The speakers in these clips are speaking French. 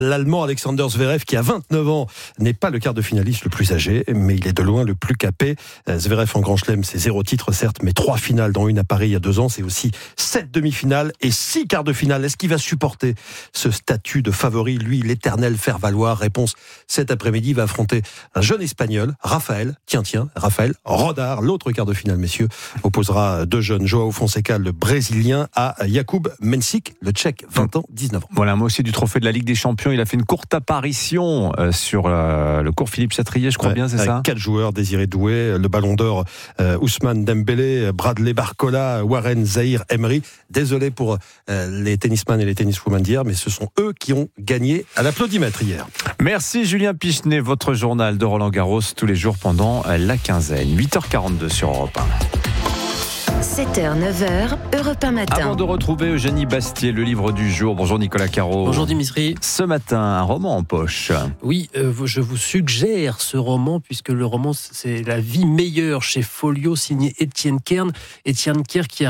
L'Allemand Alexander Zverev, qui a 29 ans, n'est pas le quart de finaliste le plus âgé, mais il est de loin le plus capé. Zverev en Grand Chelem, c'est 0 titre certes, mais 3 finales, dont une à Paris il y a 2 ans. C'est aussi 7 demi-finales et 6 quarts de finale. Est-ce qu'il va supporter ce statut de favori, lui, l'éternel faire-valoir? Réponse cet après-midi, il va affronter un jeune Espagnol, Rafael Rodar. L'autre quart de finale, messieurs, opposera 2 jeunes, Joao Fonseca, le Brésilien, à Jakub Mensik, le Tchèque, 20 ans, 19 ans. Voilà, un mot aussi du trophée de la Ligue des Champions. Il a fait une courte apparition sur le cours Philippe Chatrier, je crois bien, c'est ça? Avec 4 joueurs, Désiré Doué, le Ballon d'Or, Ousmane Dembélé, Bradley Barcola, Warren Zahir Emery. Désolé pour les tennisman et les tenniswomen d'hier, mais ce sont eux qui ont gagné à l'applaudimètre hier. Merci Julien Pichenet, votre journal de Roland Garros tous les jours pendant la quinzaine. 8h42 sur Europe 1. 7h, 9h, Europe 1 matin. Avant de retrouver Eugénie Bastier, le livre du jour. Bonjour Nicolas Caro. Bonjour Dimitri. Ce matin, un roman en poche. Oui, je vous suggère ce roman, puisque le roman, c'est La vie meilleure chez Folio, signé Étienne Kern. Étienne Kern qui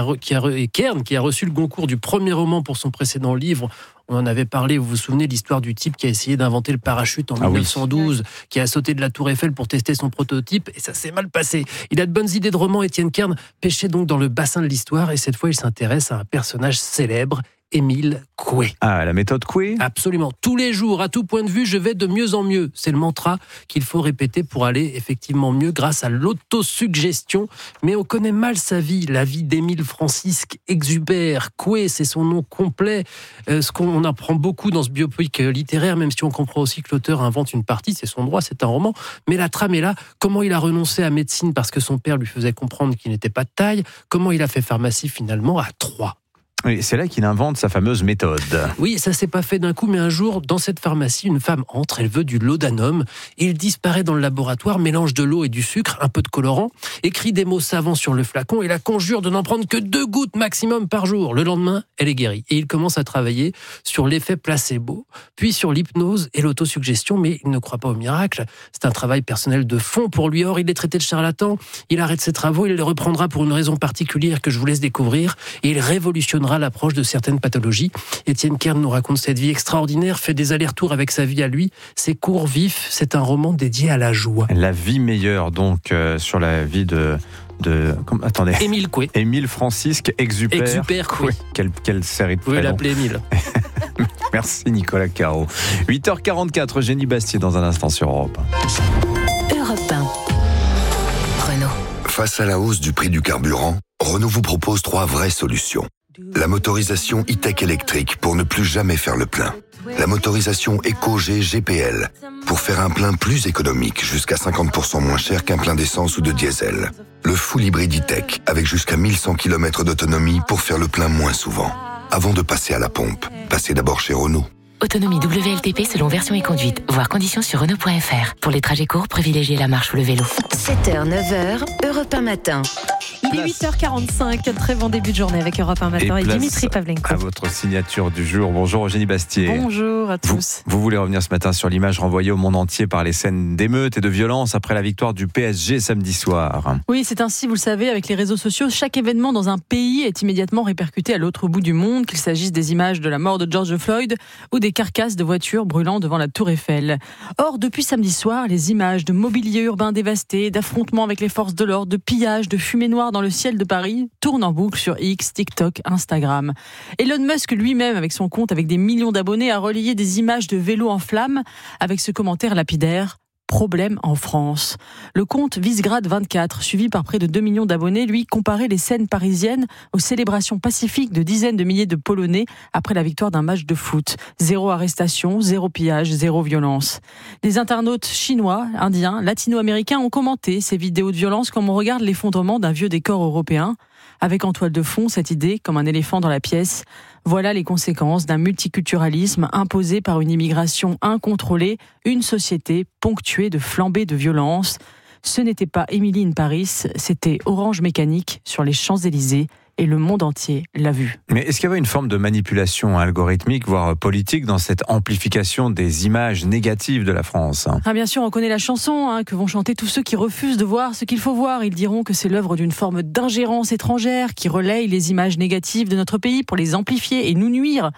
a reçu le Goncourt du premier roman pour son précédent livre. On en avait parlé, vous vous souvenez, l'histoire du type qui a essayé d'inventer le parachute en 1912, qui a sauté de la Tour Eiffel pour tester son prototype, et ça s'est mal passé. Il a de bonnes idées de roman, Étienne Kern, pêchait donc dans le bassin de l'histoire, et cette fois il s'intéresse à un personnage célèbre, Émile Coué. Ah, la méthode Coué ? Absolument. Tous les jours, à tout point de vue, je vais de mieux en mieux. C'est le mantra qu'il faut répéter pour aller effectivement mieux grâce à l'autosuggestion. Mais on connaît mal sa vie, la vie d'Émile Francisque Exupère. Coué, c'est son nom complet. Ce qu'on apprend beaucoup dans ce biopic littéraire, même si on comprend aussi que l'auteur invente une partie, c'est son droit, c'est un roman. Mais la trame est là. Comment il a renoncé à médecine parce que son père lui faisait comprendre qu'il n'était pas de taille. Comment il a fait pharmacie finalement à Troyes. Et c'est là qu'il invente sa fameuse méthode. Oui, ça s'est pas fait d'un coup, mais un jour, dans cette pharmacie, une femme entre, elle veut du laudanum, et il disparaît dans le laboratoire, mélange de l'eau et du sucre, un peu de colorant, écrit des mots savants sur le flacon et la conjure de n'en prendre que 2 gouttes maximum par jour. Le lendemain, elle est guérie. Et il commence à travailler sur l'effet placebo, puis sur l'hypnose et l'autosuggestion, mais il ne croit pas au miracle. C'est un travail personnel de fond pour lui. Or, il est traité de charlatan, il arrête ses travaux, il les reprendra pour une raison particulière que je vous laisse découvrir, et il révolutionnera l'approche de certaines pathologies. Étienne Kern nous raconte cette vie extraordinaire, fait des allers-retours avec sa vie à lui. C'est court, vif, c'est un roman dédié à la joie. La vie meilleure, donc, sur la vie de attendez. Émile Coué. Émile Francisque Exupère. Exupère Coué. Quelle série de Vous pouvez prénoms. l'appeler Émile. Merci Nicolas Caro. 8h44, Eugénie Bastier dans un instant sur Europe 1. Europe 1. Renault. Face à la hausse du prix du carburant, Renault vous propose 3 vraies solutions. La motorisation e-tech électrique pour ne plus jamais faire le plein. La motorisation EcoG GPL pour faire un plein plus économique, jusqu'à 50% moins cher qu'un plein d'essence ou de diesel. Le full hybride e-tech avec jusqu'à 1100 km d'autonomie pour faire le plein moins souvent. Avant de passer à la pompe, passez d'abord chez Renault. Autonomie WLTP selon version et conduite. Voir conditions sur Renault.fr. Pour les trajets courts, privilégiez la marche ou le vélo. 7h, 9h, Europe 1 matin. Il est 8h45, très bon début de journée avec Europe 1 matin et Dimitri Pavlenko. À votre signature du jour. Bonjour Eugénie Bastier. Bonjour à tous. Vous voulez revenir ce matin sur l'image renvoyée au monde entier par les scènes d'émeutes et de violence après la victoire du PSG samedi soir. Oui, c'est ainsi, vous le savez, avec les réseaux sociaux, chaque événement dans un pays est immédiatement répercuté à l'autre bout du monde, qu'il s'agisse des images de la mort de George Floyd ou des carcasses de voitures brûlant devant la Tour Eiffel. Or, depuis samedi soir, les images de mobilier urbain dévasté, d'affrontements avec les forces de l'ordre, de pillages, de fumée noire dans le ciel de Paris tournent en boucle sur X, TikTok, Instagram. Elon Musk lui-même, avec son compte avec des millions d'abonnés, a relayé des images de vélos en flammes avec ce commentaire lapidaire: problème en France. Le compte Visegrad 24, suivi par près de 2 millions d'abonnés, lui comparait les scènes parisiennes aux célébrations pacifiques de dizaines de milliers de Polonais après la victoire d'un match de foot. 0 arrestation, 0 pillage, 0 violence. Les internautes chinois, indiens, latino-américains ont commenté ces vidéos de violence comme on regarde l'effondrement d'un vieux décor européen. Avec en toile de fond cette idée, comme un éléphant dans la pièce: voilà les conséquences d'un multiculturalisme imposé par une immigration incontrôlée, une société ponctuée de flambées de violence. Ce n'était pas Emily in Paris, c'était Orange Mécanique sur les Champs-Élysées. Et le monde entier l'a vu. Mais est-ce qu'il y avait une forme de manipulation algorithmique, voire politique, dans cette amplification des images négatives de la France ? Bien sûr, on connaît la chanson que vont chanter tous ceux qui refusent de voir ce qu'il faut voir. Ils diront que c'est l'œuvre d'une forme d'ingérence étrangère qui relaye les images négatives de notre pays pour les amplifier et nous nuire.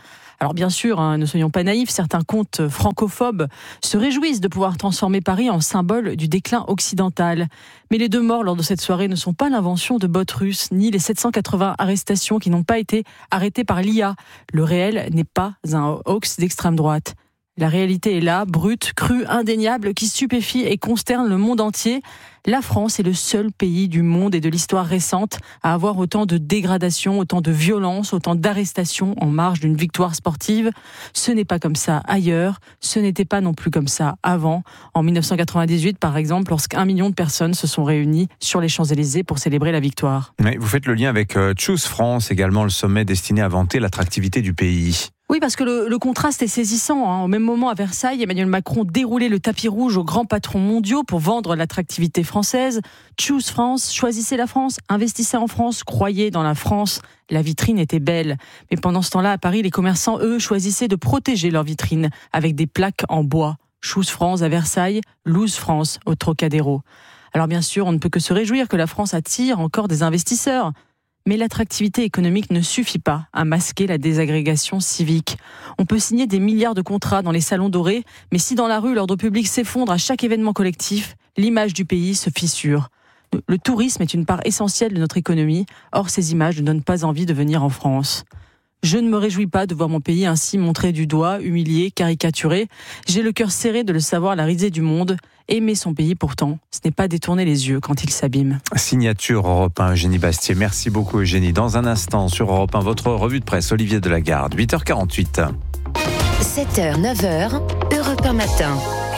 Alors bien sûr, ne soyons pas naïfs, certains contes francophobes se réjouissent de pouvoir transformer Paris en symbole du déclin occidental. Mais les 2 morts lors de cette soirée ne sont pas l'invention de bots russes, ni les 780 arrestations qui n'ont pas été arrêtées par l'IA. Le réel n'est pas un hoax d'extrême droite. La réalité est là, brute, crue, indéniable, qui stupéfie et consterne le monde entier. La France est le seul pays du monde et de l'histoire récente à avoir autant de dégradation, autant de violence, autant d'arrestations en marge d'une victoire sportive. Ce n'est pas comme ça ailleurs, ce n'était pas non plus comme ça avant. En 1998, par exemple, lorsqu'un million de personnes se sont réunies sur les Champs-Élysées pour célébrer la victoire. Oui, vous faites le lien avec Choose France, également le sommet destiné à vanter l'attractivité du pays. Oui, parce que le contraste est saisissant. Au même moment, à Versailles, Emmanuel Macron déroulait le tapis rouge aux grands patrons mondiaux pour vendre l'attractivité française. Choose France, choisissez la France, investissez en France, croyez dans la France. La vitrine était belle. Mais pendant ce temps-là, à Paris, les commerçants, eux, choisissaient de protéger leur vitrine avec des plaques en bois. Choose France à Versailles, Lose France au Trocadéro. Alors bien sûr, on ne peut que se réjouir que la France attire encore des investisseurs. Mais l'attractivité économique ne suffit pas à masquer la désagrégation civique. On peut signer des milliards de contrats dans les salons dorés, mais si dans la rue l'ordre public s'effondre à chaque événement collectif, l'image du pays se fissure. Le tourisme est une part essentielle de notre économie, or ces images ne donnent pas envie de venir en France. Je ne me réjouis pas de voir mon pays ainsi montré du doigt, humilié, caricaturé. J'ai le cœur serré de le savoir la risée du monde. Aimer son pays pourtant, ce n'est pas détourner les yeux quand il s'abîme. Signature Europe 1, Eugénie Bastier. Merci beaucoup Eugénie. Dans un instant sur Europe 1, votre revue de presse, Olivier Delagarde, 8h48. 7h, 9h, Europe 1 matin.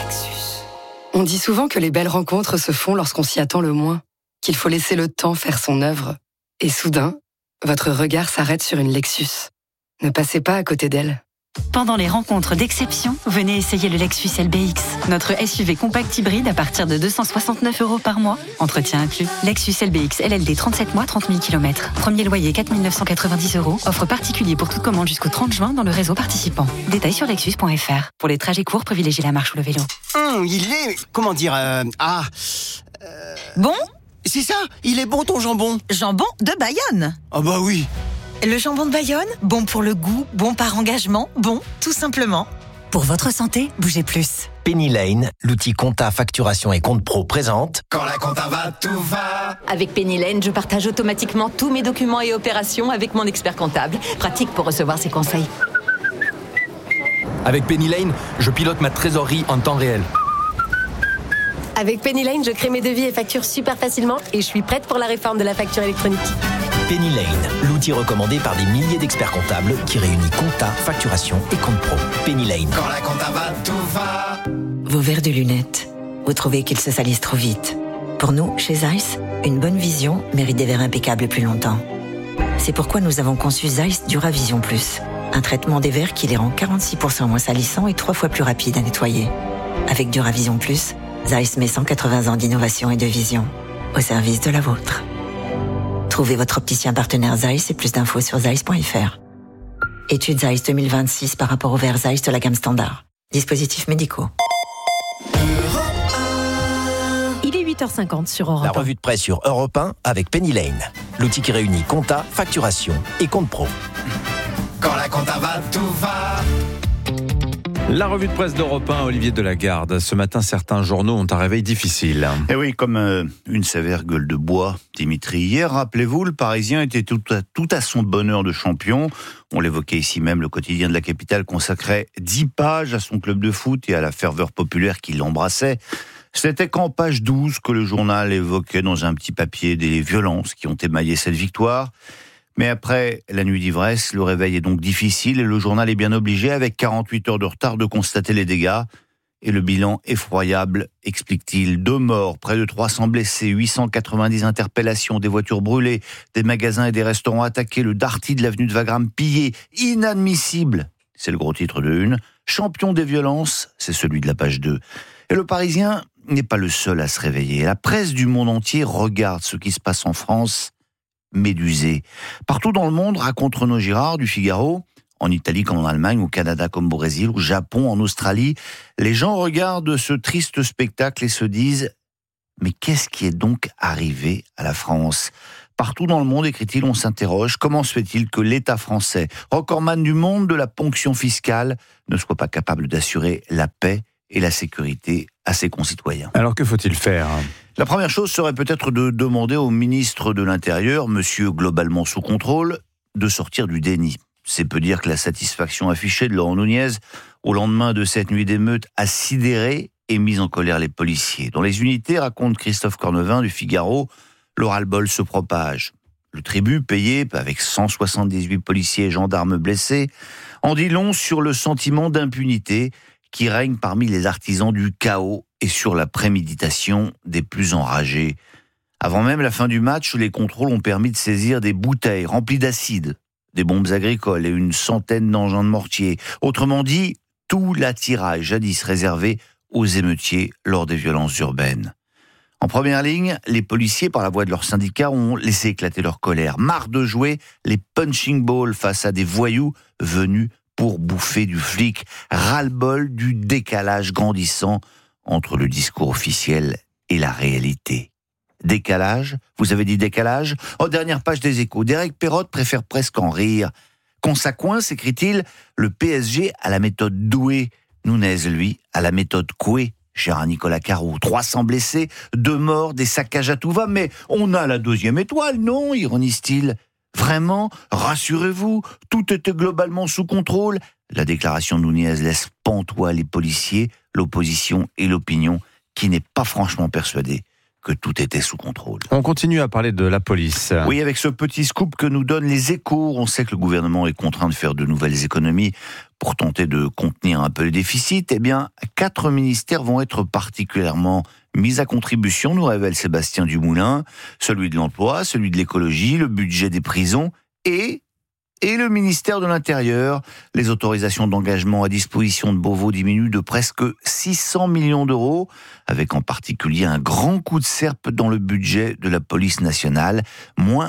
On dit souvent que les belles rencontres se font lorsqu'on s'y attend le moins, qu'il faut laisser le temps faire son œuvre. Et soudain, votre regard s'arrête sur une Lexus. Ne passez pas à côté d'elle. Pendant les rencontres d'exception, venez essayer le Lexus LBX, notre SUV compact hybride à partir de 269 € par mois, entretien inclus. Lexus LBX LLD 37 mois, 30 000 km. Premier loyer 4 990 €. Offre particulier pour toute commande jusqu'au 30 juin dans le réseau participant. Détails sur lexus.fr. Pour les trajets courts, privilégiez la marche ou le vélo. Il est... comment dire... Bon ? C'est ça, il est bon ton jambon. Jambon de Bayonne. Ah bah oui. Le jambon de Bayonne, bon pour le goût, bon par engagement, bon tout simplement. Pour votre santé, bougez plus. Penny Lane, l'outil compta, facturation et compte pro présente. Quand la compta va, tout va. Avec Penny Lane, je partage automatiquement tous mes documents et opérations avec mon expert comptable. Pratique pour recevoir ses conseils. Avec Penny Lane, je pilote ma trésorerie en temps réel. Avec Penny Lane, je crée mes devis et factures super facilement et je suis prête pour la réforme de la facture électronique. Penny Lane, l'outil recommandé par des milliers d'experts comptables qui réunit compta, facturation et compte pro. Penny Lane. Quand la compta va, tout va. Vos verres de lunettes, vous trouvez qu'ils se salissent trop vite. Pour nous, chez Zeiss, une bonne vision mérite des verres impeccables plus longtemps. C'est pourquoi nous avons conçu Zeiss Duravision Plus, un traitement des verres qui les rend 46% moins salissants et 3 fois plus rapides à nettoyer. Avec Duravision Plus, Zeiss met 180 ans d'innovation et de vision au service de la vôtre. Trouvez votre opticien partenaire Zeiss et plus d'infos sur zeiss.fr. Étude Zeiss 2026 par rapport aux verres Zeiss de la gamme standard. Dispositifs médicaux. Il est 8h50 sur Europe 1. La revue de presse sur Europe 1 avec Penny Lane, l'outil qui réunit compta, facturation et compte pro. Quand la compta va, tout va. La revue de presse d'Europe 1, Olivier Delagarde. Ce matin, certains journaux ont un réveil difficile. Eh oui, comme une sévère gueule de bois, Dimitri. Hier, rappelez-vous, le Parisien était tout à son bonheur de champion. On l'évoquait ici même, le quotidien de la capitale consacrait 10 pages à son club de foot et à la ferveur populaire qui l'embrassait. C'était qu'en page 12 que le journal évoquait dans un petit papier des violences qui ont émaillé cette victoire. Mais après la nuit d'ivresse, le réveil est donc difficile et le journal est bien obligé, avec 48 heures de retard, de constater les dégâts. Et le bilan effroyable, explique-t-il. 2 morts, près de 300 blessés, 890 interpellations, des voitures brûlées, des magasins et des restaurants attaqués, le Darty de l'avenue de Wagram pillé. Inadmissible, c'est le gros titre de une. Champion des violences, c'est celui de la page 2. Et le Parisien n'est pas le seul à se réveiller. La presse du monde entier regarde ce qui se passe en France, médusé. Partout dans le monde, raconte Renaud Girard du Figaro, en Italie comme en Allemagne, au Canada comme au Brésil, au Japon, en Australie, les gens regardent ce triste spectacle et se disent « Mais qu'est-ce qui est donc arrivé à la France ?» Partout dans le monde, écrit-il, on s'interroge, comment se fait-il que l'État français, recordman du monde de la ponction fiscale, ne soit pas capable d'assurer la paix et la sécurité à ses concitoyens? Alors que faut-il faire ? La première chose serait peut-être de demander au ministre de l'Intérieur, monsieur globalement sous contrôle, de sortir du déni. C'est peu dire que la satisfaction affichée de Laurent Nunez au lendemain de cette nuit d'émeute a sidéré et mis en colère les policiers. Dans les unités, raconte Christophe Cornevin du Figaro, le ras-le-bol se propage. Le tribut payé, avec 178 policiers et gendarmes blessés, en dit long sur le sentiment d'impunité qui règne parmi les artisans du chaos et sur la préméditation des plus enragés. Avant même la fin du match, les contrôles ont permis de saisir des bouteilles remplies d'acide, des bombes agricoles et une centaine d'engins de mortier. Autrement dit, tout l'attirail jadis réservé aux émeutiers lors des violences urbaines. En première ligne, les policiers, par la voix de leurs syndicats, ont laissé éclater leur colère. Marre de jouer les punching balls face à des voyous venus pour bouffer du flic. Ras-le-bol du décalage grandissant entre le discours officiel et la réalité. Décalage ? Vous avez dit décalage ? En dernière page des Échos, Derek Perrotte préfère presque en rire. Quand ça coince, écrit-il, le PSG à la méthode Doué. Nunez, lui, à la méthode Coué, cher à Nicolas Carrou. 300 blessés, 2 morts, des saccages à tout va, mais on a la 2e étoile, non ? Ironise-t-il. Vraiment ? Rassurez-vous, tout était globalement sous contrôle. La déclaration de Nunez laisse pantois les policiers, l'opposition et l'opinion, qui n'est pas franchement persuadée que tout était sous contrôle. On continue à parler de la police. Oui, avec ce petit scoop que nous donnent les Échos, on sait que le gouvernement est contraint de faire de nouvelles économies pour tenter de contenir un peu le déficit. Eh bien, 4 ministères vont être particulièrement mis à contribution, nous révèle Sébastien Dumoulin, celui de l'emploi, celui de l'écologie, le budget des prisons et le ministère de l'Intérieur. Les autorisations d'engagement à disposition de Beauvau diminuent de presque 600 millions d'euros, avec en particulier un grand coup de serpe dans le budget de la police nationale, moins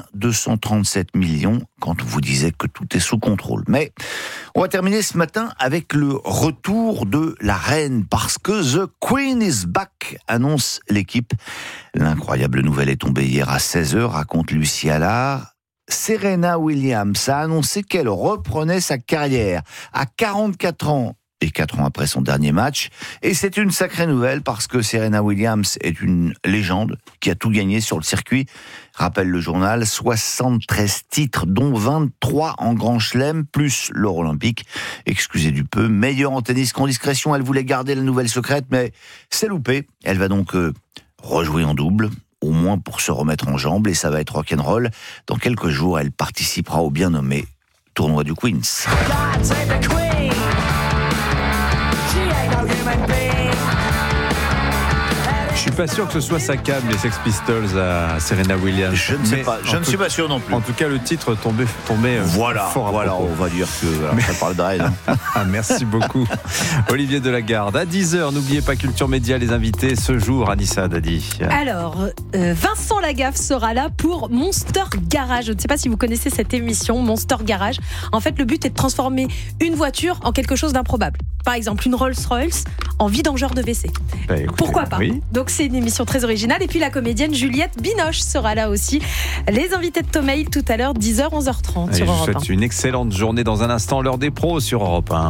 237 millions quand on vous disait que tout est sous contrôle. Mais on va terminer ce matin avec le retour de la reine, parce que The Queen is back, annonce l'équipe. L'incroyable nouvelle est tombée hier à 16h, raconte Lucie Allard. Serena Williams a annoncé qu'elle reprenait sa carrière à 44 ans et 4 ans après son dernier match. Et c'est une sacrée nouvelle parce que Serena Williams est une légende qui a tout gagné sur le circuit. Rappelle le journal, 73 titres, dont 23 en Grand Chelem, plus l'or olympique. Excusez du peu, meilleure en tennis qu'en discrétion. Elle voulait garder la nouvelle secrète, mais c'est loupé. Elle va donc rejouer en double, au moins pour se remettre en jambes, et ça va être rock'n'roll. Dans quelques jours, elle participera au bien nommé tournoi du Queens. Je suis pas sûr que ce soit sa cam, les Sex Pistols à Serena Williams. Je ne sais pas, je ne suis pas sûr non plus. En tout cas, le titre tombait fort à propos. On va dire que ça parle d'Aide. Merci beaucoup, Olivier Delagarde. À 10h, n'oubliez pas Culture Média, les invités ce jour, Anissa Dadi. Alors, Vincent Lagaffe sera là pour Monster Garage. Je ne sais pas si vous connaissez cette émission, Monster Garage. En fait, le but est de transformer une voiture en quelque chose d'improbable. Par exemple, une Rolls-Royce en vidangeur de WC. Pourquoi pas ? Oui. Donc c'est une émission très originale. Et puis la comédienne Juliette Binoche sera là aussi. Les invités de Thomas Hill tout à l'heure, 10h, 11h30 sur Europe 1. Je vous souhaite une excellente journée. Dans un instant, l'heure des pros sur Europe 1.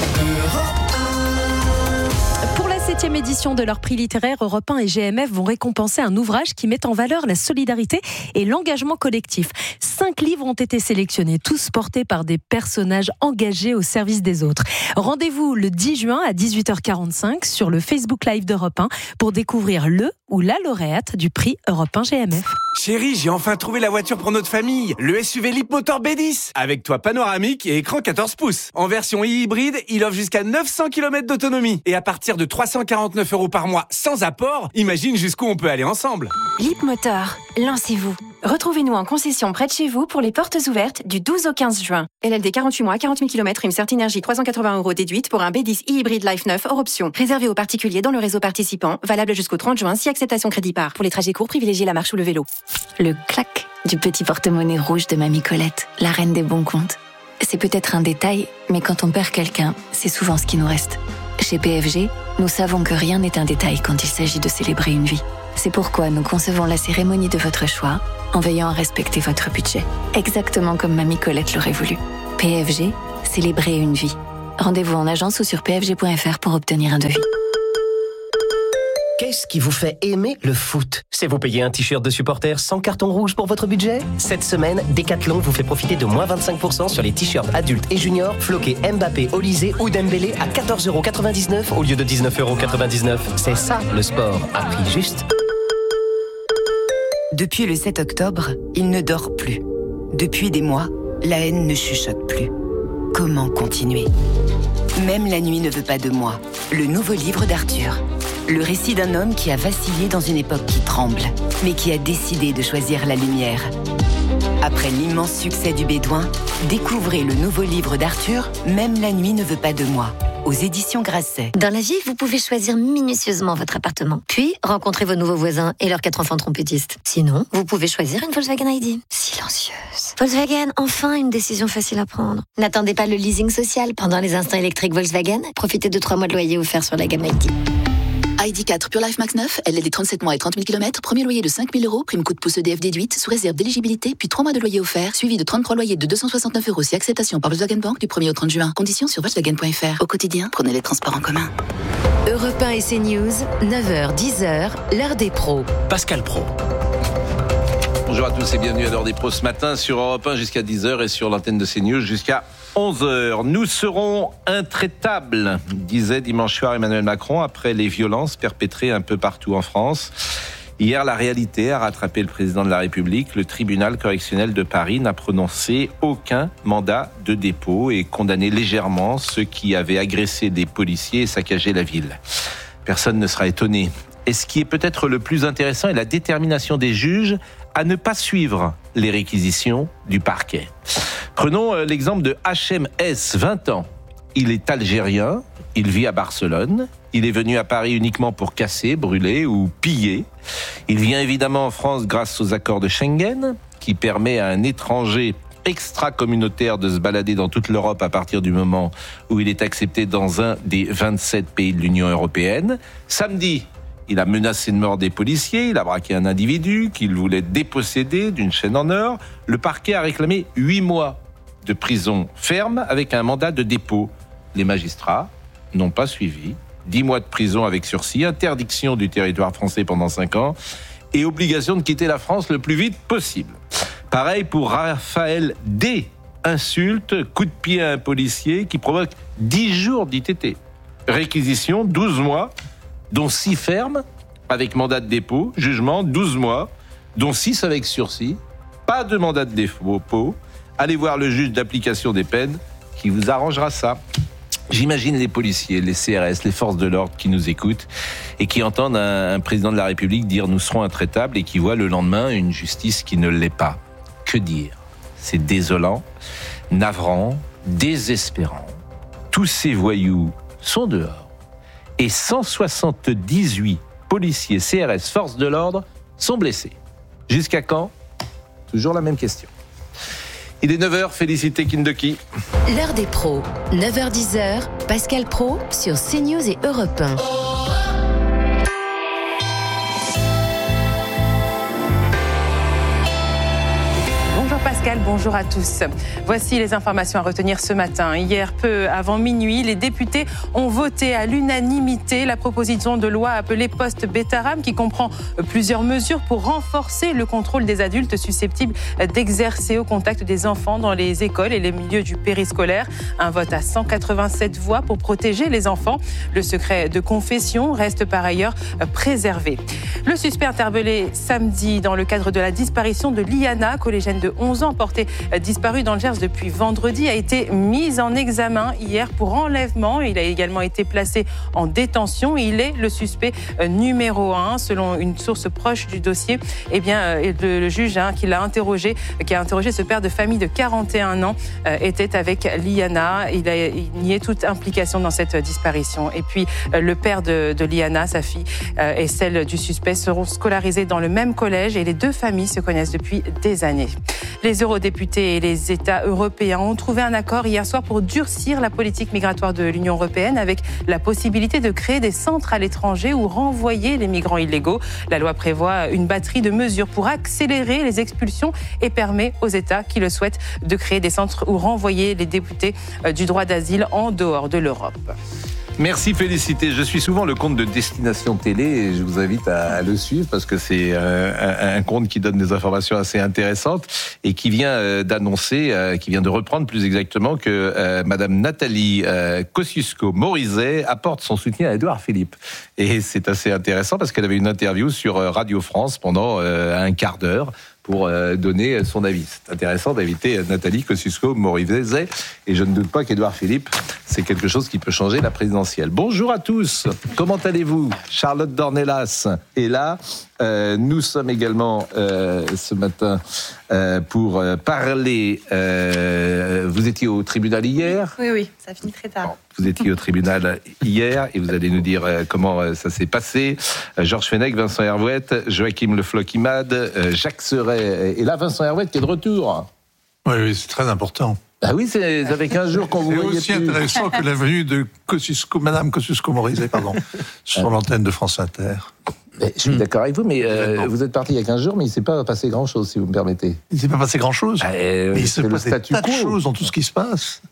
Pour la 7e édition de leur prix littéraire, Europe 1 et GMF vont récompenser un ouvrage qui met en valeur la solidarité et l'engagement collectif. 5 livres ont été sélectionnés, tous portés par des personnages engagés au service des autres. Rendez-vous le 10 juin à 18h45 sur le Facebook Live d'Europe 1 pour découvrir le ou la lauréate du prix Europe 1 GMF. Chérie, j'ai enfin trouvé la voiture pour notre famille. Le SUV Leapmotor B10. Avec toit panoramique et écran 14 pouces. En version hybride, il offre jusqu'à 900 km d'autonomie. Et à partir de 349 € par mois sans apport, imagine jusqu'où on peut aller ensemble. Leapmotor, lancez-vous. Retrouvez-nous en concession près de chez vous pour les portes ouvertes du 12 au 15 juin. LLD 48 mois, 40 000 km, Imsert Énergie 380 € déduite pour un B10 hybride Life 9 hors option. Réservé aux particuliers dans le réseau participant, valable jusqu'au 30 juin si acceptation crédit par. Pour les trajets courts, privilégiez la marche ou le vélo. Le clac du petit porte-monnaie rouge de Mamie Colette, la reine des bons comptes. C'est peut-être un détail, mais quand on perd quelqu'un, c'est souvent ce qui nous reste. Chez PFG, nous savons que rien n'est un détail quand il s'agit de célébrer une vie. C'est pourquoi nous concevons la cérémonie de votre choix en veillant à respecter votre budget. Exactement comme Mamie Colette l'aurait voulu. PFG, célébrer une vie. Rendez-vous en agence ou sur pfg.fr pour obtenir un devis. Qu'est-ce qui vous fait aimer le foot? C'est vous payer un t-shirt de supporter sans carton rouge pour votre budget? Cette semaine, Decathlon vous fait profiter de moins 25% sur les t-shirts adultes et juniors floqués Mbappé, Olysée ou Dembélé à 14,99€ au lieu de 19,99€. C'est ça le sport, à prix juste. Depuis le 7 octobre, il ne dort plus. Depuis des mois, la haine ne chuchote plus. Comment continuer? Même la nuit ne veut pas de moi. Le nouveau livre d'Arthur. Le récit d'un homme qui a vacillé dans une époque qui tremble, mais qui a décidé de choisir la lumière. Après l'immense succès du Bédouin, découvrez le nouveau livre d'Arthur, Même la nuit ne veut pas de moi, aux éditions Grasset. Dans la vie, vous pouvez choisir minutieusement votre appartement, puis rencontrer vos nouveaux voisins et leurs 4 enfants trompettistes. Sinon, vous pouvez choisir une Volkswagen ID. Silencieuse. Volkswagen, enfin une décision facile à prendre. N'attendez pas le leasing social pendant les instants électriques Volkswagen. Profitez de 3 mois de loyer offerts sur la gamme ID. ID4 Pure Life Max 9, LLD 37 mois et 30 000 km, premier loyer de 5 000 €, prime coup de pouce EDF déduite, sous réserve d'éligibilité, puis 3 mois de loyer offert, suivi de 33 loyers de 269 € si acceptation par Volkswagen Bank du 1er au 30 juin. Conditions sur Volkswagen.fr. Au quotidien, prenez les transports en commun. Europe 1 et CNews, 9h, 10h, l'heure des pros. Pascal Praud. Bonjour à tous et bienvenue à l'heure des pros ce matin sur Europe 1 jusqu'à 10h et sur l'antenne de CNews jusqu'à 11h. Nous serons intraitables, disait dimanche soir Emmanuel Macron après les violences perpétrées un peu partout en France. Hier, la réalité a rattrapé le président de la République. Le tribunal correctionnel de Paris n'a prononcé aucun mandat de dépôt et condamné légèrement ceux qui avaient agressé des policiers et saccagé la ville. Personne ne sera étonné. Et ce qui est peut-être le plus intéressant est la détermination des juges à ne pas suivre les réquisitions du parquet. Prenons l'exemple de HMS, 20 ans. Il est algérien, il vit à Barcelone, il est venu à Paris uniquement pour casser, brûler ou piller. Il vient évidemment en France grâce aux accords de Schengen, qui permet à un étranger extra-communautaire de se balader dans toute l'Europe à partir du moment où il est accepté dans un des 27 pays de l'Union européenne. Samedi, il a menacé de mort des policiers, il a braqué un individu qu'il voulait déposséder d'une chaîne en or. Le parquet a réclamé 8 mois de prison ferme avec un mandat de dépôt. Les magistrats n'ont pas suivi. 10 mois de prison avec sursis, interdiction du territoire français pendant 5 ans et obligation de quitter la France le plus vite possible. Pareil pour Raphaël D. Insulte, coup de pied à un policier qui provoque 10 jours d'ITT. Réquisition, 12 mois, dont 6 fermes avec mandat de dépôt. Jugement, 12 mois, dont 6 avec sursis. Pas de mandat de dépôt. Allez voir le juge d'application des peines qui vous arrangera ça. J'imagine les policiers, les CRS, les forces de l'ordre qui nous écoutent et qui entendent un président de la République dire « nous serons intraitables » et qui voient le lendemain une justice qui ne l'est pas. Que dire ? C'est désolant, navrant, désespérant. Tous ces voyous sont dehors et 178 policiers, CRS, forces de l'ordre sont blessés. Jusqu'à quand ? Toujours la même question. Il est 9h, félicité Kindoki. L'heure des pros, 9h-10h, Pascal Praud sur CNews et Europe 1. Bonjour Pascal, bonjour à tous. Voici les informations à retenir ce matin. Hier, peu avant minuit, les députés ont voté à l'unanimité la proposition de loi appelée Post-Betaram qui comprend plusieurs mesures pour renforcer le contrôle des adultes susceptibles d'exercer au contact des enfants dans les écoles et les milieux du périscolaire. Un vote à 187 voix pour protéger les enfants. Le secret de confession reste par ailleurs préservé. Le suspect interpellé samedi dans le cadre de la disparition de Liana, collégienne de 11 ans portée disparue dans le Gers depuis vendredi, a été mis en examen hier pour enlèvement. Il a également été placé en détention. Il est le suspect numéro 1 selon une source proche du dossier. Eh bien, le juge qui a interrogé ce père de famille de 41 ans était avec Liana. Il niait toute implication dans cette disparition. Et puis, le père de Liana, sa fille, et celle du suspect seront scolarisés dans le même collège et les deux familles se connaissent depuis des années. Les eurodéputés et les États européens ont trouvé un accord hier soir pour durcir la politique migratoire de l'Union européenne avec la possibilité de créer des centres à l'étranger ou renvoyer les migrants illégaux. La loi prévoit une batterie de mesures pour accélérer les expulsions et permet aux États qui le souhaitent de créer des centres ou renvoyer les déboutés du droit d'asile en dehors de l'Europe. Merci Félicité. Je suis souvent le compte de Destination Télé et je vous invite à le suivre parce que c'est un compte qui donne des informations assez intéressantes et qui vient d'annoncer, qui vient de reprendre plus exactement que Madame Nathalie Kosciusko-Morizet apporte son soutien à Édouard Philippe. Et c'est assez intéressant parce qu'elle avait une interview sur Radio France pendant un quart d'heure pour donner son avis. C'est intéressant d'inviter Nathalie Kosciusko-Morizet et je ne doute pas qu'Édouard Philippe, c'est quelque chose qui peut changer la présidentielle. Bonjour à tous, comment allez-vous ? Charlotte Dornelas est là. Nous sommes également ce matin pour parler. Vous étiez au tribunal hier ? Oui, ça finit très tard. Vous étiez au tribunal hier et vous allez nous dire comment ça s'est passé. Georges Fenech, Vincent Hervouette, Joachim Le Floch-Imad, Jacques Serret. Et là, Vincent Hervouette qui est de retour. Oui, c'est très important. Ah oui, c'est avec 15 jours qu'on vous voyait plus. C'est aussi intéressant que la venue de Madame Kosciusko-Morizet, sur l'antenne de France Inter. Je suis d'accord avec vous, mais vous êtes parti il y a 15 jours, mais il ne s'est pas passé grand-chose, si vous me permettez. Il ne s'est pas passé grand-chose. Mais il se passe des tas de choses dans tout ce qui se passe.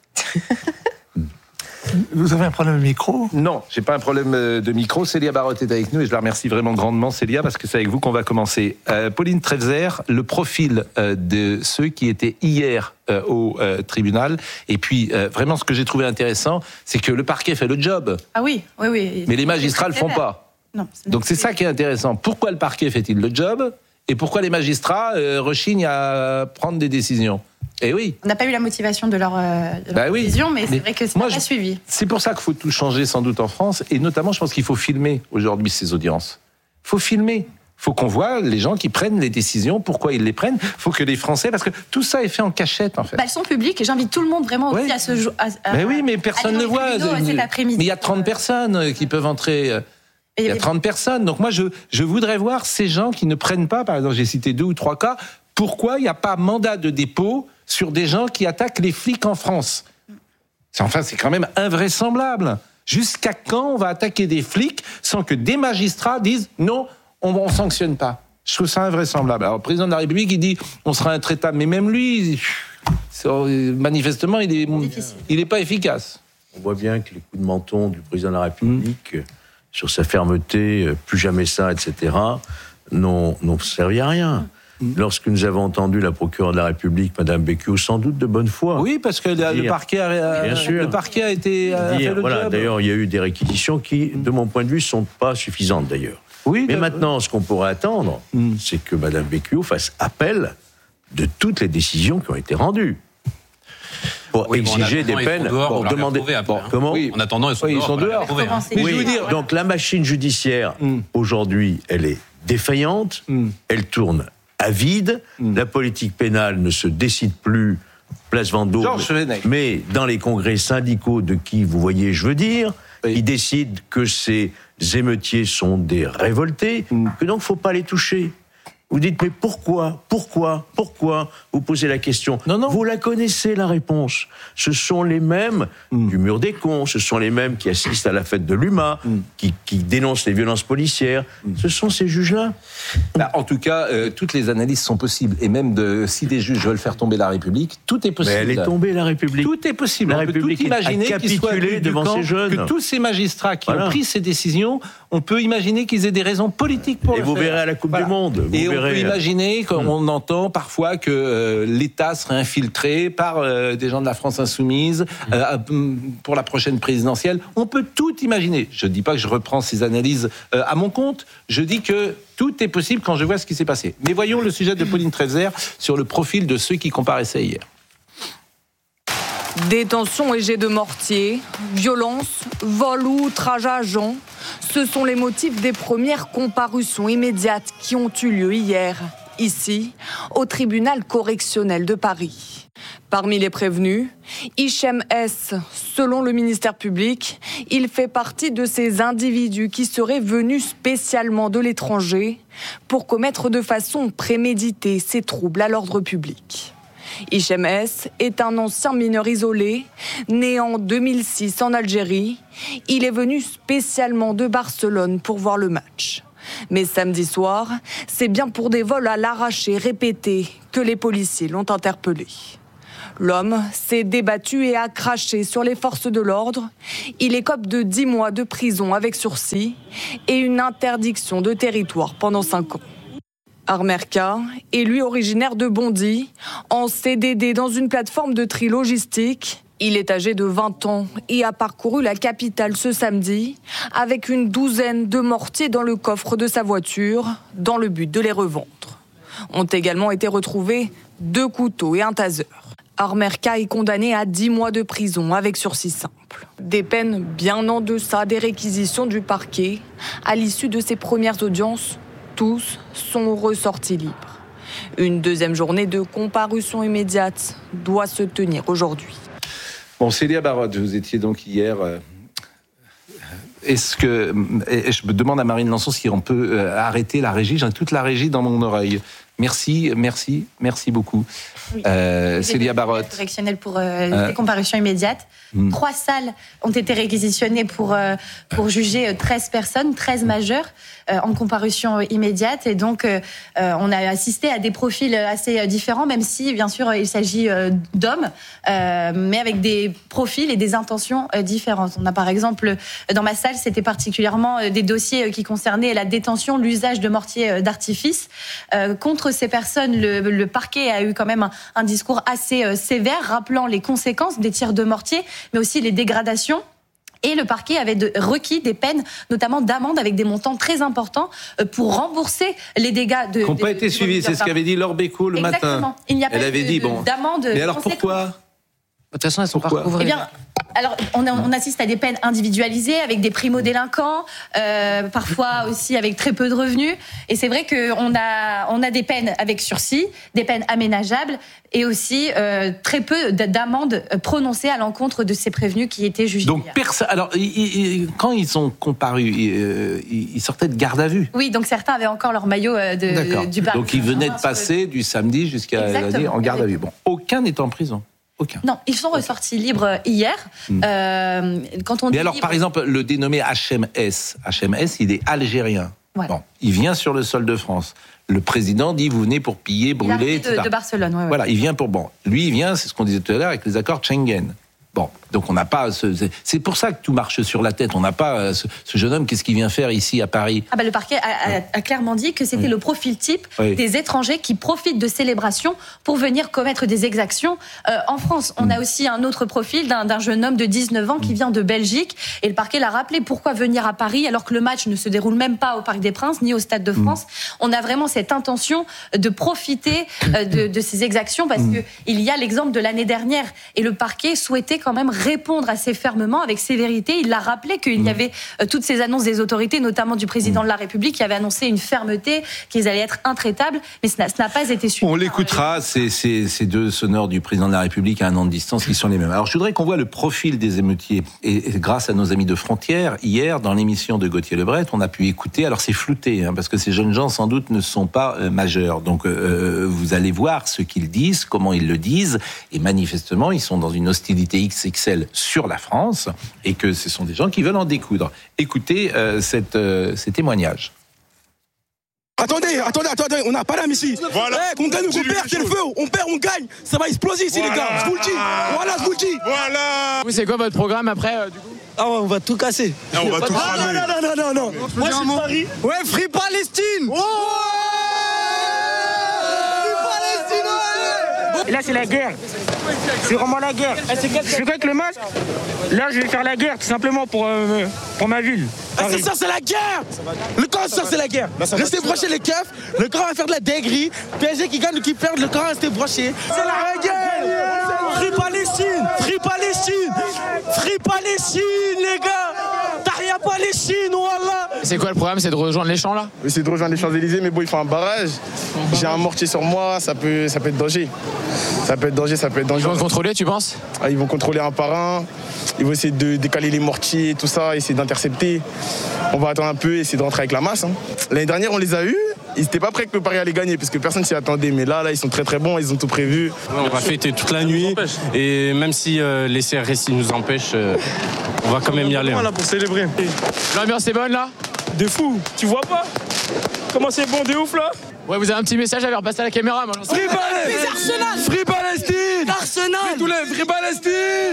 Vous avez un problème de micro ? Non, j'ai pas un problème de micro. Célia Barotte est avec nous et je la remercie vraiment grandement, Célia, parce que c'est avec vous qu'on va commencer. Pauline Trefzer, le profil de ceux qui étaient hier au tribunal. Et puis, vraiment, ce que j'ai trouvé intéressant, c'est que le parquet fait le job. Ah oui. Mais les magistrats le font pas. Non, donc c'est ça qui est intéressant. Pourquoi le parquet fait-il le job ? Et pourquoi les magistrats rechignent à prendre des décisions ? Eh oui. On n'a pas eu la motivation de leur décision, mais c'est vrai que c'est pas suivi. C'est pour ça qu'il faut tout changer sans doute en France, et notamment je pense qu'il faut filmer aujourd'hui ces audiences. Il faut filmer. Il faut qu'on voit les gens qui prennent les décisions, pourquoi ils les prennent. Il faut que les Français, parce que tout ça est fait en cachette en fait. Elles sont publiques et j'invite tout le monde vraiment aussi à ce jour. Mais oui, mais personne ne voit. Mais il y a 30 personnes qui peuvent entrer. Il y a 30 personnes. Donc moi, je voudrais voir ces gens qui ne prennent pas, par exemple, j'ai cité 2 ou 3 cas, pourquoi il n'y a pas mandat de dépôt sur des gens qui attaquent les flics en France ? C'est quand même invraisemblable. Jusqu'à quand on va attaquer des flics sans que des magistrats disent non, on ne sanctionne pas ? Je trouve ça invraisemblable. Alors, le président de la République, il dit on sera intraitable, mais même lui, manifestement, il n'est pas efficace. On voit bien que les coups de menton du président de la République sur sa fermeté, plus jamais ça, etc., n'ont servi à rien. Lorsque nous avons entendu la procureure de la République, Madame Becchio, sans doute de bonne foi. Oui, parce que le parquet a été fait le job. D'ailleurs, il y a eu des réquisitions qui, de mon point de vue, ne sont pas suffisantes d'ailleurs. Oui, mais maintenant, ce qu'on pourrait attendre, c'est que Madame Becchio fasse appel de toutes les décisions qui ont été rendues. Pour exiger des peines, pour demander. Comment ? En attendant, ils sont dehors. Mais je veux dire, donc la machine judiciaire aujourd'hui, elle est défaillante, elle tourne à vide. La politique pénale ne se décide plus place Vendôme, mais dans les congrès syndicaux de qui vous voyez, je veux dire, ils décident que ces émeutiers sont des révoltés, que donc il ne faut pas les toucher. Vous dites, mais pourquoi ? Vous posez la question. Non. Vous la connaissez, la réponse. Ce sont les mêmes du mur des cons, ce sont les mêmes qui assistent à la fête de l'UMA, qui dénoncent les violences policières. Ce sont ces juges-là. En tout cas, toutes les analyses sont possibles. Et même si des juges veulent faire tomber la République, tout est possible. Mais elle est tombée, la République. Tout est possible. La République a capitulé devant ces jeunes. Que tous ces magistrats qui ont pris ces décisions, on peut imaginer qu'ils aient des raisons politiques pour le faire. Et vous verrez à la Coupe du Monde. On peut imaginer qu'on entend parfois que l'État serait infiltré par des gens de la France insoumise pour la prochaine présidentielle. On peut tout imaginer. Je ne dis pas que je reprends ces analyses à mon compte. Je dis que tout est possible quand je vois ce qui s'est passé. Mais voyons le sujet de Pauline Trefzer sur le profil de ceux qui comparaissaient hier. Détention et jet de mortier, violence, vol ou outrage à agent, ce sont les motifs des premières comparutions immédiates qui ont eu lieu hier, ici, au tribunal correctionnel de Paris. Parmi les prévenus, Hichem S. Selon le ministère public, il fait partie de ces individus qui seraient venus spécialement de l'étranger pour commettre de façon préméditée ces troubles à l'ordre public. Hichem S est un ancien mineur isolé, né en 2006 en Algérie. Il est venu spécialement de Barcelone pour voir le match. Mais samedi soir, c'est bien pour des vols à l'arraché répétés que les policiers l'ont interpellé. L'homme s'est débattu et a craché sur les forces de l'ordre. Il écope de 10 mois de prison avec sursis et une interdiction de territoire pendant 5 ans. Armerka est lui originaire de Bondy, en CDD dans une plateforme de tri logistique. Il est âgé de 20 ans et a parcouru la capitale ce samedi avec une douzaine de mortiers dans le coffre de sa voiture dans le but de les revendre. Ont également été retrouvés 2 couteaux et un taser. Armerka est condamné à 10 mois de prison avec sursis simple. Des peines bien en deçà des réquisitions du parquet. À l'issue de ses premières audiences, tous sont ressortis libres. Une deuxième journée de comparution immédiate doit se tenir aujourd'hui. Bon, Célia Barotte, vous étiez donc hier. Est-ce que. Et je me demande à Marine Lançon si on peut arrêter la régie. J'ai toute la régie dans mon oreille. Merci beaucoup. Oui. Célia Barotte. Correctionnel pour les comparutions immédiates. 3 salles ont été réquisitionnées pour juger 13 personnes, 13 majeurs en comparution immédiate. Et donc, on a assisté à des profils assez différents, même si, bien sûr, il s'agit d'hommes, mais avec des profils et des intentions différentes. On a, par exemple, dans ma salle, c'était particulièrement des dossiers qui concernaient la détention, l'usage de mortiers d'artifice. Contre ces personnes, le parquet a eu quand même un discours assez sévère, rappelant les conséquences des tirs de mortier, mais aussi les dégradations. Et le parquet avait requis des peines, notamment d'amende avec des montants très importants pour rembourser les dégâts qui n'ont pas été suivis. C'est ce qu'avait dit Laure Bécaud le matin. Exactement. Il n'y a pas d'amende. Mais alors pourquoi ? De toute façon, elles sont pas recouvrées. Eh bien, alors, on assiste à des peines individualisées avec des primo-délinquants, parfois aussi avec très peu de revenus. Et c'est vrai qu'on a des peines avec sursis, des peines aménageables et aussi très peu d'amendes prononcées à l'encontre de ces prévenus qui étaient jugés. Donc, alors, quand ils sont comparus, ils sortaient de garde à vue. Oui, donc certains avaient encore leur maillot du parquet. Donc, ils venaient de passer du samedi jusqu'à lundi en garde à vue. Bon, aucun n'est en prison. Aucun. Non, ils sont ressortis libres hier. Quand on Mais dit alors, libre... par exemple, le dénommé HMS, il est algérien. Voilà. Bon, il vient sur le sol de France. Le président dit, vous venez pour piller, brûler, etc. de Barcelone, ouais. Voilà, il vient pour... Bon, lui, il vient, c'est ce qu'on disait tout à l'heure, avec les accords de Schengen. Bon, donc on n'a pas... C'est pour ça que tout marche sur la tête. On n'a pas ce jeune homme, qu'est-ce qu'il vient faire ici à Paris ? Le parquet a clairement dit que c'était le profil type des étrangers qui profitent de célébrations pour venir commettre des exactions en France. On a aussi un autre profil d'un jeune homme de 19 ans qui vient de Belgique. Et le parquet l'a rappelé, pourquoi venir à Paris alors que le match ne se déroule même pas au Parc des Princes ni au Stade de France. On a vraiment cette intention de profiter de ces exactions parce qu'il y a l'exemple de l'année dernière. Et le parquet souhaitait quand même répondre assez fermement, avec sévérité. Il l'a rappelé qu'il y avait toutes ces annonces des autorités, notamment du président de la République, qui avait annoncé une fermeté, qu'ils allaient être intraitables, mais ce n'a pas été suivi. On l'écoutera, ces 2 sonores du président de la République à 1 an de distance qui sont les mêmes. Alors je voudrais qu'on voit le profil des émeutiers. Et grâce à nos amis de Frontières, hier, dans l'émission de Gauthier Lebret, on a pu écouter, alors c'est flouté, parce que ces jeunes gens sans doute ne sont pas majeurs. Donc vous allez voir ce qu'ils disent, comment ils le disent, et manifestement, ils sont dans une hostilité XXL sur la France, et que ce sont des gens qui veulent en découdre. Écoutez ces témoignages. Attendez, on n'a pas d'âme ici. Voilà. Qu'on gagne ou qu'on perd, c'est le feu. On perd, on gagne. Ça va exploser ici, les gars. Je vous le dis. Voilà, je vous le dis. Voilà. C'est quoi votre programme après, du coup ? Ah ouais, on va tout casser. On va tout cramer. Non. Moi, je suis de Paris. Ouais, Free Palestine. Ouais. Là, c'est la guerre. C'est vraiment la guerre. Je crois que le match, là, je vais faire la guerre, tout simplement, pour ma ville. C'est ça, c'est la guerre. Le camp, ça, c'est la guerre. Restez brochés, les keufs. Le camp va faire de la dinguerie. PSG qui gagne ou qui perd, le camp va rester broché. C'est la guerre. Free Palestine. Free Palestine. Free Palestine, les gars. Tahia Palestine, voilà. C'est quoi le problème ? C'est de rejoindre les champs, là ? Oui, c'est de rejoindre les Champs-Élysées, mais bon, il faut un barrage. J'ai un mortier sur moi, ça peut être danger. Ça peut être dangereux. Ils vont te contrôler, tu penses ? Ils vont contrôler un par un. Ils vont essayer de décaler les mortiers, tout ça, essayer d'intercepter. On va attendre un peu, essayer de rentrer avec la masse. L'année dernière, on les a eus. ils n'étaient pas prêts que le Paris allait gagner, parce que personne s'y attendait. Mais là, ils sont très très bons, ils ont tout prévu. On va fêter toute la nuit, et même si les CRS nous empêchent, on va quand même y aller. Là pour célébrer. L'ambiance est bonne là ? De fou, tu vois pas comment c'est bon de ouf là? Ouais, vous avez un petit message à faire passer à la caméra. Moi, Free Palestine! Arsenal! Free Palestine! Arsenal! Free Palestine!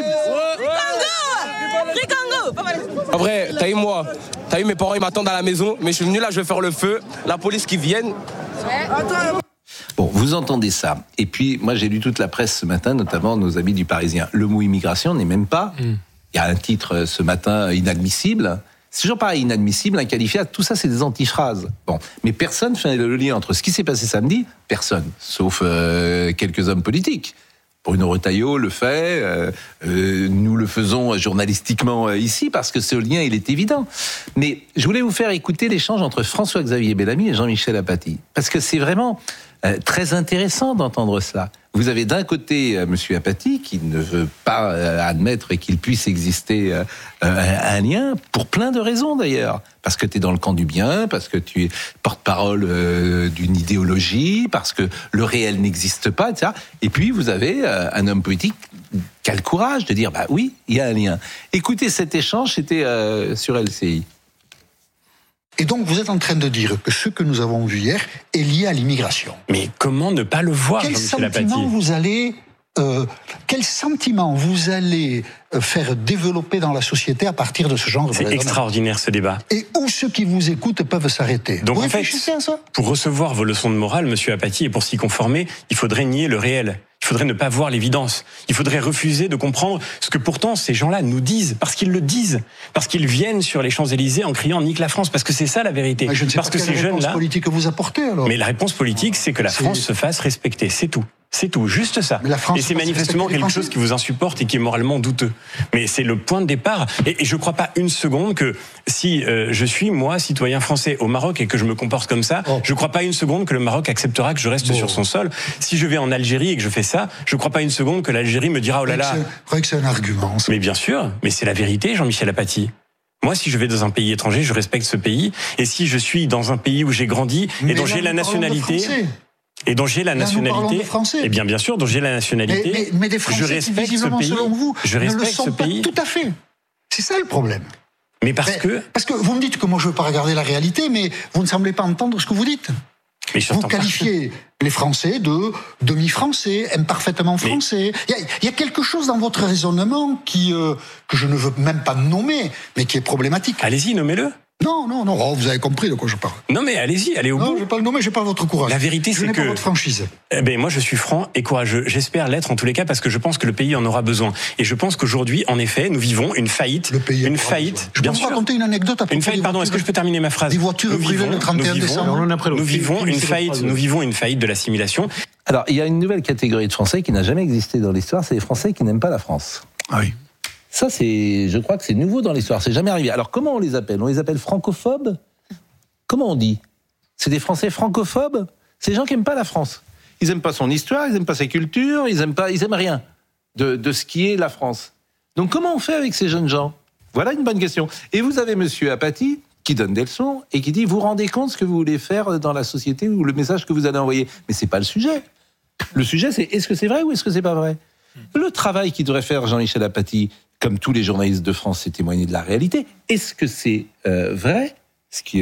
Free Congo! En vrai, t'as eu moi, t'as eu mes parents, ils m'attendent à la maison, mais je suis venu là, je vais faire le feu, la police qui vienne. Bon, vous entendez ça. Et puis, moi, j'ai lu toute la presse ce matin, notamment nos amis du Parisien. Le mot immigration n'est même pas. Il y a un titre ce matin inadmissible. C'est toujours pareil, inadmissible, inqualifiable, tout ça c'est des antiphrases. Bon, mais personne fait le lien entre ce qui s'est passé samedi, personne, sauf quelques hommes politiques. Bruno Retailleau le fait, nous le faisons journalistiquement ici, parce que ce lien il est évident. Mais je voulais vous faire écouter l'échange entre François-Xavier Bellamy et Jean-Michel Apathy, parce que c'est vraiment très intéressant d'entendre cela. Vous avez d'un côté Monsieur Apathy qui ne veut pas admettre qu'il puisse exister un lien, pour plein de raisons d'ailleurs. Parce que tu es dans le camp du bien, parce que tu es porte-parole d'une idéologie, parce que le réel n'existe pas, etc. Et puis vous avez un homme politique qui a le courage de dire, bah oui, il y a un lien. Écoutez cet échange, c'était sur LCI. Et donc, vous êtes en train de dire que ce que nous avons vu hier est lié à l'immigration. Mais comment ne pas le voir, Jean-Michel Apathy ? Quel sentiment vous allez faire développer dans la société à partir de ce genre de C'est extraordinaire ce débat. Et où ceux qui vous écoutent peuvent s'arrêter. Donc vous en fait, réfléchissez à ça ? Pour recevoir vos leçons de morale, Monsieur Apathy, et pour s'y conformer, il faudrait nier le réel. Il faudrait ne pas voir l'évidence. Il faudrait refuser de comprendre ce que pourtant ces gens-là nous disent, parce qu'ils le disent, parce qu'ils viennent sur les Champs-Élysées en criant « Nique la France », parce que c'est ça la vérité. Je ne sais parce pas que quelle ces réponse jeunes-là, politique que vous apportez alors. Mais la réponse politique, c'est que la France se fasse respecter, c'est tout. C'est tout, juste ça. Et c'est manifestement quelque chose qui vous insupporte et qui est moralement douteux. Mais c'est le point de départ. Et je ne crois pas une seconde que si je suis, moi, citoyen français au Maroc et que je me comporte comme ça, je ne crois pas une seconde que le Maroc acceptera que je reste sur son sol. Si je vais en Algérie et que je fais ça, je ne crois pas une seconde que l'Algérie me dira « Oh là là ». Vous croyez que c'est un argument, ça ? Mais bien sûr, mais c'est la vérité, Jean-Michel Apathy. Moi, si je vais dans un pays étranger, je respecte ce pays. Et si je suis dans un pays où j'ai grandi et dont j'ai la nationalité... Et dont j'ai la nationalité, et bien sûr, dont j'ai la nationalité, mais des Français je respecte qui, ce pays. Selon vous, je respecte ne le sont ce pas pays. Tout à fait. C'est ça le problème. Mais parce que vous me dites que moi je veux pas regarder la réalité, mais vous ne semblez pas entendre ce que vous dites. Mais vous qualifiez les Français de demi-français, imparfaitement français. Il y a quelque chose dans votre raisonnement qui que je ne veux même pas nommer, mais qui est problématique. Allez-y, nommez-le. Non, oh, vous avez compris de quoi je parle. Non mais allez-y, allez au bout. Non, je vais pas le nommer, j'ai pas votre courage. La vérité, c'est que... Je n'ai pas votre franchise. Moi, je suis franc et courageux. J'espère l'être en tous les cas parce que je pense que le pays en aura besoin. Et je pense qu'aujourd'hui, en effet, nous vivons une faillite. Le pays une faillite. Je peux vous raconter une anecdote à propos Une faillite, pardon, est-ce que je peux terminer ma phrase ? Des voitures brûlées le 31 décembre. Nous vivons une faillite de l'assimilation. Alors, il y a une nouvelle catégorie de Français qui n'a jamais existé dans l'histoire, c'est les Français qui n'aiment pas la France. Ah oui. Ça, je crois que c'est nouveau dans l'histoire, c'est jamais arrivé. Alors, comment on les appelle ? On les appelle francophobes ? Comment on dit ? C'est des Français francophobes ? C'est des gens qui n'aiment pas la France. Ils n'aiment pas son histoire, ils n'aiment pas sa culture, ils n'aiment rien de ce qui est la France. Donc, comment on fait avec ces jeunes gens ? Voilà une bonne question. Et vous avez Monsieur Apathy qui donne des leçons et qui dit, vous rendez compte ce que vous voulez faire dans la société ou le message que vous allez envoyer ? Mais c'est pas le sujet. Le sujet, c'est est-ce que c'est vrai ou est-ce que c'est pas vrai ? Le travail qu'il devrait faire Jean-Michel Apathy, comme tous les journalistes de France, c'est témoigner de la réalité. Est-ce que c'est vrai, ce qui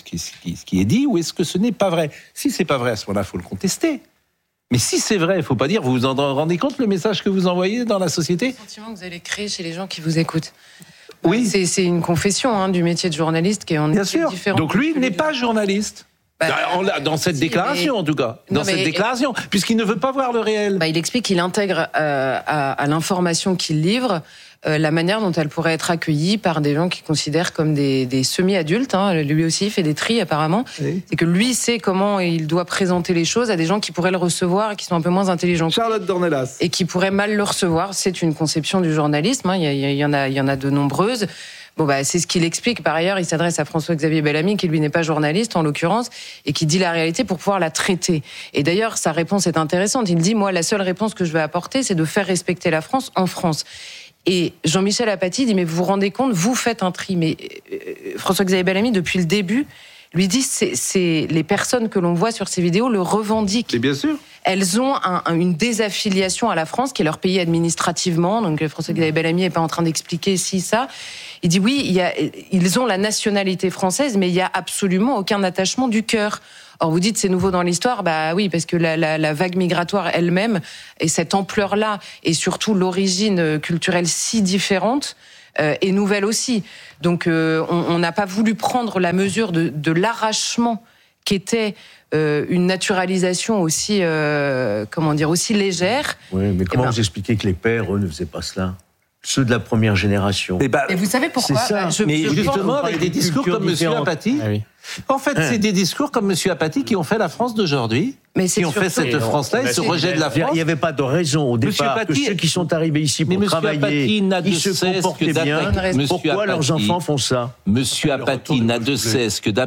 est dit, ou est-ce que ce n'est pas vrai ? Si c'est pas vrai, à ce moment-là, il faut le contester. Mais si c'est vrai, il ne faut pas dire, vous vous en rendez compte le message que vous envoyez dans la société ? Le sentiment que vous allez créer chez les gens qui vous écoutent. Oui. C'est une confession du métier de journaliste qui est en effet différent. Donc lui, il n'est pas journaliste. Dans cette déclaration, en tout cas. Déclaration, puisqu'il ne veut pas voir le réel. Il explique qu'il intègre à l'information qu'il livre la manière dont elle pourrait être accueillie par des gens qui considèrent comme des semi-adultes. Lui aussi, il fait des tris, apparemment. Oui. C'est que lui sait comment il doit présenter les choses à des gens qui pourraient le recevoir et qui sont un peu moins intelligents. Charlotte Dornelas. Et qui pourraient mal le recevoir. C'est une conception du journalisme. Il y en a de nombreuses. C'est ce qu'il explique. Par ailleurs, il s'adresse à François-Xavier Bellamy, qui lui n'est pas journaliste, en l'occurrence, et qui dit la réalité pour pouvoir la traiter. Et d'ailleurs, sa réponse est intéressante. Il dit, moi, la seule réponse que je vais apporter, c'est de faire respecter la France en France. Et Jean-Michel Apathy dit, mais vous vous rendez compte, vous faites un tri. Mais François-Xavier Bellamy, depuis le début, lui dit c'est les personnes que l'on voit sur ces vidéos le revendiquent. Et bien sûr. Elles ont une désaffiliation à la France, qui est leur pays administrativement. Donc François-Xavier Bellamy n'est pas en train d'expliquer ça. Il dit oui, ils ont la nationalité française, mais il n'y a absolument aucun attachement du cœur. Or, vous dites c'est nouveau dans l'histoire, bah oui, parce que la vague migratoire elle-même, et cette ampleur-là, et surtout l'origine culturelle si différente, est nouvelle aussi. Donc on n'a pas voulu prendre la mesure de l'arrachement qu'était une naturalisation aussi, aussi légère. Oui, mais comment vous expliquez que les pères, eux, ne faisaient pas cela ? Ceux de la première génération. Et vous savez pourquoi? C'est ça. Mais justement, avec des discours comme M. Apathy. Ah oui. En fait, c'est des discours comme M. Apathy qui ont fait la France d'aujourd'hui, qui ont fait cette France-là et ce rejet de la France. Il n'y avait pas de raison au départ que ceux qui sont arrivés ici pour travailler, ils se comportaient bien. Pourquoi leurs enfants font ça? M. Apathy n'a de cesse que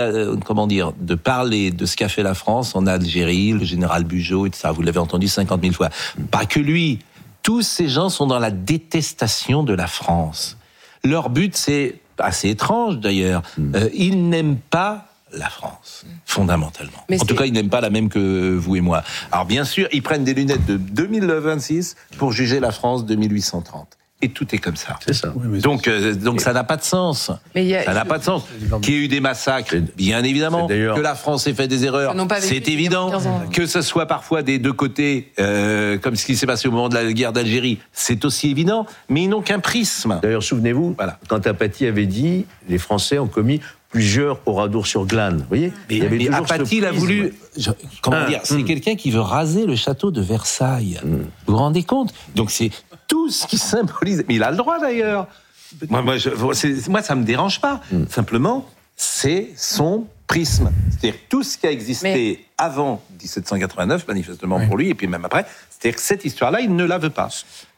de parler de ce qu'a fait la France en Algérie, le général Bugeaud, etc. Vous l'avez entendu 50 000 fois. Pas que lui. Tous ces gens sont dans la détestation de la France. Leur but, c'est assez étrange d'ailleurs. Ils n'aiment pas la France, fondamentalement. En tout cas, ils n'aiment pas la même que vous et moi. Alors bien sûr, ils prennent des lunettes de 2026 pour juger la France de 1830. Et tout est comme ça. C'est ça. Oui, donc ça n'a pas de sens. Ça n'a pas de sens. Qu'il y ait eu des massacres, bien évidemment. Que la France ait fait des erreurs, c'est évident. Que ce soit parfois des deux côtés, comme ce qui s'est passé au moment de la guerre d'Algérie, c'est aussi évident. Mais ils n'ont qu'un prisme. D'ailleurs, souvenez-vous, quand Apathy avait dit, les Français ont commis plusieurs Oradour-sur-Glane. Vous voyez? Mais Apathy l'a voulu. C'est quelqu'un qui veut raser le château de Versailles. Vous vous rendez compte? Donc c'est tout ce qui symbolise. Mais il a le droit d'ailleurs. Moi, ça me dérange pas. Simplement, c'est son prisme. C'est-à-dire tout ce qui a existé avant 1789, manifestement pour lui, et puis même après. C'est-à-dire que cette histoire-là, il ne la veut pas.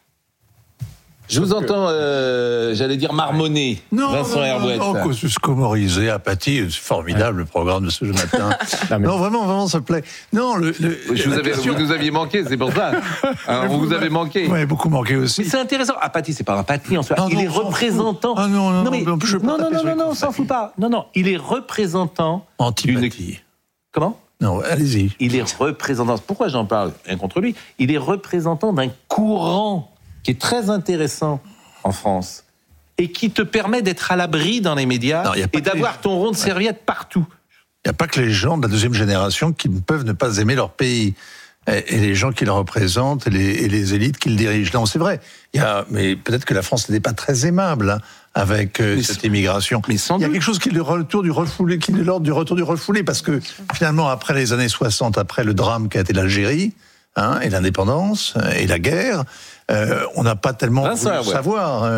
Je vous entends, j'allais dire marmonner, Vincent Herbouët. Non, Kosciusko-Morizet, Apathy, c'est formidable le programme de ce matin. Non, vraiment, ça me plaît. Non, vous nous aviez manqué, c'est pour ça. Vous vous avez manqué. Oui, beaucoup manqué aussi. Mais c'est intéressant. Apathy, c'est pas Apathy en soi. Il est représentant. Ah non, on s'en fout pas. Non, il est représentant. Antipathie. Comment? Non, allez-y. Il est représentant. Pourquoi j'en parle? Rien contre lui. Il est représentant d'un courant qui est très intéressant en France et qui te permet d'être à l'abri dans les médias et d'avoir ton rond de serviette partout. Il n'y a pas que les gens de la deuxième génération qui ne peuvent ne pas aimer leur pays et les gens qui le représentent et les élites qui le dirigent. Non, c'est vrai. Mais peut-être que la France n'était pas très aimable avec cette immigration. Mais il y a quelque chose qui est l'ordre du retour du refoulé, parce que finalement, après les années 60, après le drame qu'a été l'Algérie, et l'indépendance et la guerre, on n'a pas tellement voulu savoir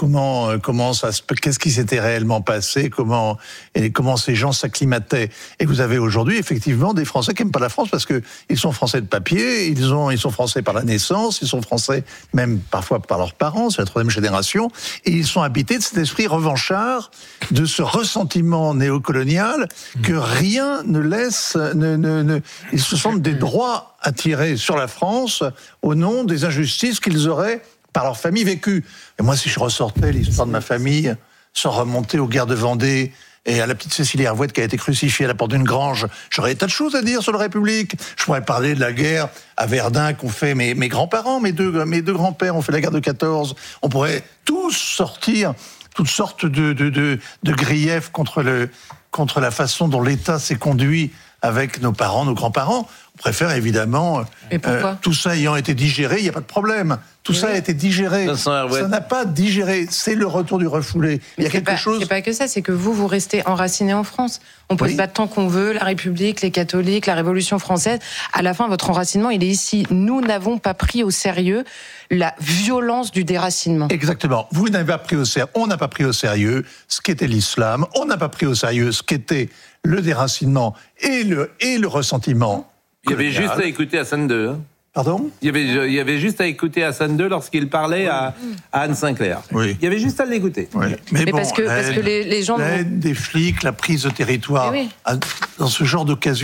qu'est-ce qui s'était réellement passé, comment ces gens s'acclimataient. Et vous avez aujourd'hui effectivement des Français qui n'aiment pas la France parce que ils sont Français de papier, ils sont Français par la naissance, ils sont Français même parfois par leurs parents, c'est la troisième génération, et ils sont habités de cet esprit revanchard, de ce ressentiment néocolonial que rien ne laisse, ils se sentent des droits à tirer sur la France au nom des injustices qu'ils auraient par leur famille vécue. Et moi, si je ressortais l'histoire de ma famille, sans remonter aux guerres de Vendée et à la petite Cécilie Herbouët qui a été crucifiée à la porte d'une grange, j'aurais des tas de choses à dire sur la République. Je pourrais parler de la guerre à Verdun qu'ont fait mes grands-parents, mes deux grands-pères ont fait la guerre de 14. On pourrait tous sortir toutes sortes de griefs contre la façon dont l'État s'est conduit avec nos parents, nos grands-parents. On préfère évidemment, tout ça ayant été digéré, il n'y a pas de problème. Tout ça a été digéré. Ça n'a pas digéré. C'est le retour du refoulé. Il y a quelque chose. C'est pas que ça, c'est que vous restez enraciné en France. On peut se battre tant qu'on veut, la République, les catholiques, la Révolution française. À la fin, votre enracinement, il est ici. Nous n'avons pas pris au sérieux la violence du déracinement. Exactement. Vous n'avez pas pris au sérieux. On n'a pas pris au sérieux ce qu'était l'islam. On n'a pas pris au sérieux ce qu'était le déracinement et le ressentiment. Il y avait juste à écouter Hassan II. Pardon ? Il y avait juste à écouter Hassan II lorsqu'il parlait à Anne Sinclair. Oui. Il y avait juste à l'écouter. Oui. Mais bon, parce que les gens... L'aide des flics, la prise de territoire, dans ce genre d'occasion,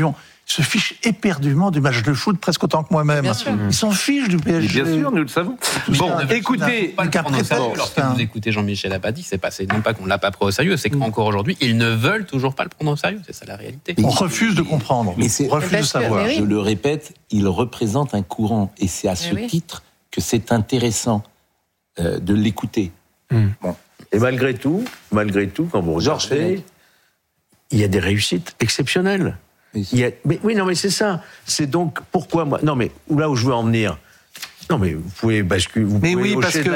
se fichent éperdument du match de foot presque autant que moi-même. Ils s'en fichent du PSG. Bien sûr, nous le savons. Bon, écoutez, lorsque vous écoutez Jean-Michel Apathy, c'est non pas qu'on ne l'a pas pris au sérieux, c'est qu'encore aujourd'hui, ils ne veulent toujours pas le prendre au sérieux. C'est ça la réalité. On refuse de comprendre. On refuse de savoir. Je le répète, il représente un courant. Et c'est à ce titre que c'est intéressant de l'écouter. Bon. Et malgré tout, quand vous regardez, il y a des réussites exceptionnelles. Mais c'est ça. C'est donc pourquoi moi. Non, mais là où je veux en venir. Non, mais vous pouvez basculer. Mais oui,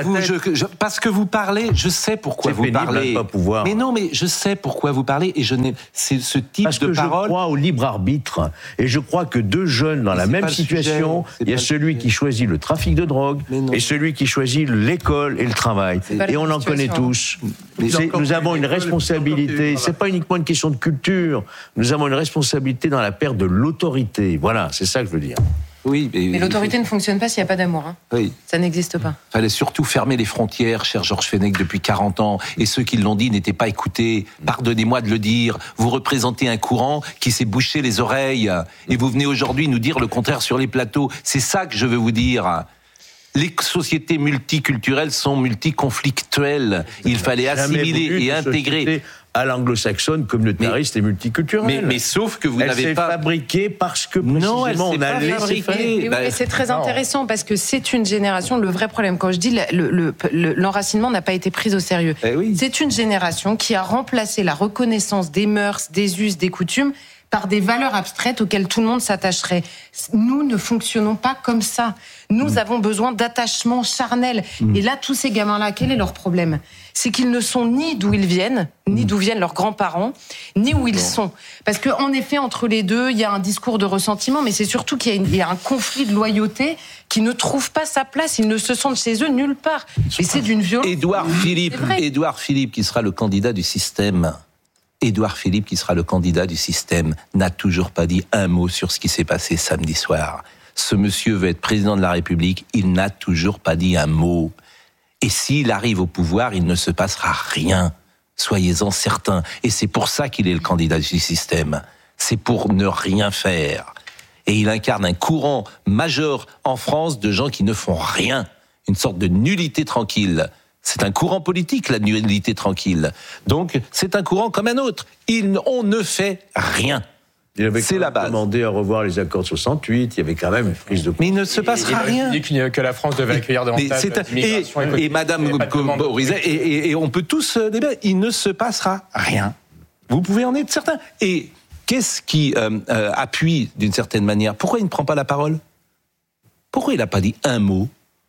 parce que vous parlez, je sais pourquoi vous parlez. Pas pouvoir. Mais non, mais je sais pourquoi vous parlez et c'est ce type parce de que parole. Je crois au libre arbitre et je crois que deux jeunes dans la même situation, il y a celui qui choisit le trafic de drogue et celui qui choisit l'école et le travail. Et on en connaît tous. Nous avons une responsabilité. C'est pas uniquement une question de culture. Nous avons une responsabilité dans la perte de l'autorité. Voilà, c'est ça que je veux dire. Oui, mais l'autorité ne fonctionne pas s'il n'y a pas d'amour. Hein. Oui. Ça n'existe pas. Il fallait surtout fermer les frontières, cher Georges Fenech, depuis 40 ans. Et ceux qui l'ont dit n'étaient pas écoutés. Pardonnez-moi de le dire. Vous représentez un courant qui s'est bouché les oreilles. Et vous venez aujourd'hui nous dire le contraire sur les plateaux. C'est ça que je veux vous dire. Les sociétés multiculturelles sont multiconflictuelles. Il fallait assimiler et intégrer. À l'anglo-saxonne, communautariste et multiculturelle. Mais sauf que vous n'avez pas fabriqué parce que non, elle s'est pas fabriquée. Oui, c'est très intéressant parce que c'est une génération. Le vrai problème, quand je dis l'enracinement n'a pas été pris au sérieux, c'est une génération qui a remplacé la reconnaissance des mœurs, des us, des coutumes par des valeurs abstraites auxquelles tout le monde s'attacherait. Nous ne fonctionnons pas comme ça. Nous avons besoin d'attachement charnel. Et là, tous ces gamins-là, quel est leur problème ? C'est qu'ils ne sont ni d'où ils viennent, ni d'où viennent leurs grands-parents, ni où ils sont. Parce qu'en effet, entre les deux, il y a un discours de ressentiment, mais c'est surtout qu'il y a un conflit de loyauté qui ne trouve pas sa place. Ils ne se sentent chez eux nulle part. Et c'est d'une violence. Édouard Philippe, qui sera le candidat du système... Édouard Philippe, qui sera le candidat du système, n'a toujours pas dit un mot sur ce qui s'est passé samedi soir. Ce monsieur veut être président de la République, il n'a toujours pas dit un mot. Et s'il arrive au pouvoir, il ne se passera rien. Soyez-en certains. Et c'est pour ça qu'il est le candidat du système. C'est pour ne rien faire. Et il incarne un courant majeur en France de gens qui ne font rien. Une sorte de nullité tranquille. C'est un courant politique, la nullité tranquille. Donc, c'est un courant comme un autre. On ne fait rien. C'est la base. Il avait demandé à revoir les accords de 68, il y avait quand même une prise de... Mais il ne se passera rien. Il dit que la France devait accueillir davantage d'immigration économique. Et Madame Borizet, et on peut tous débattre, il ne se passera rien. Vous pouvez en être certain. Et qu'est-ce qui appuie d'une certaine manière ? Pourquoi il ne prend pas la parole ? Pourquoi il n'a pas dit un mot ?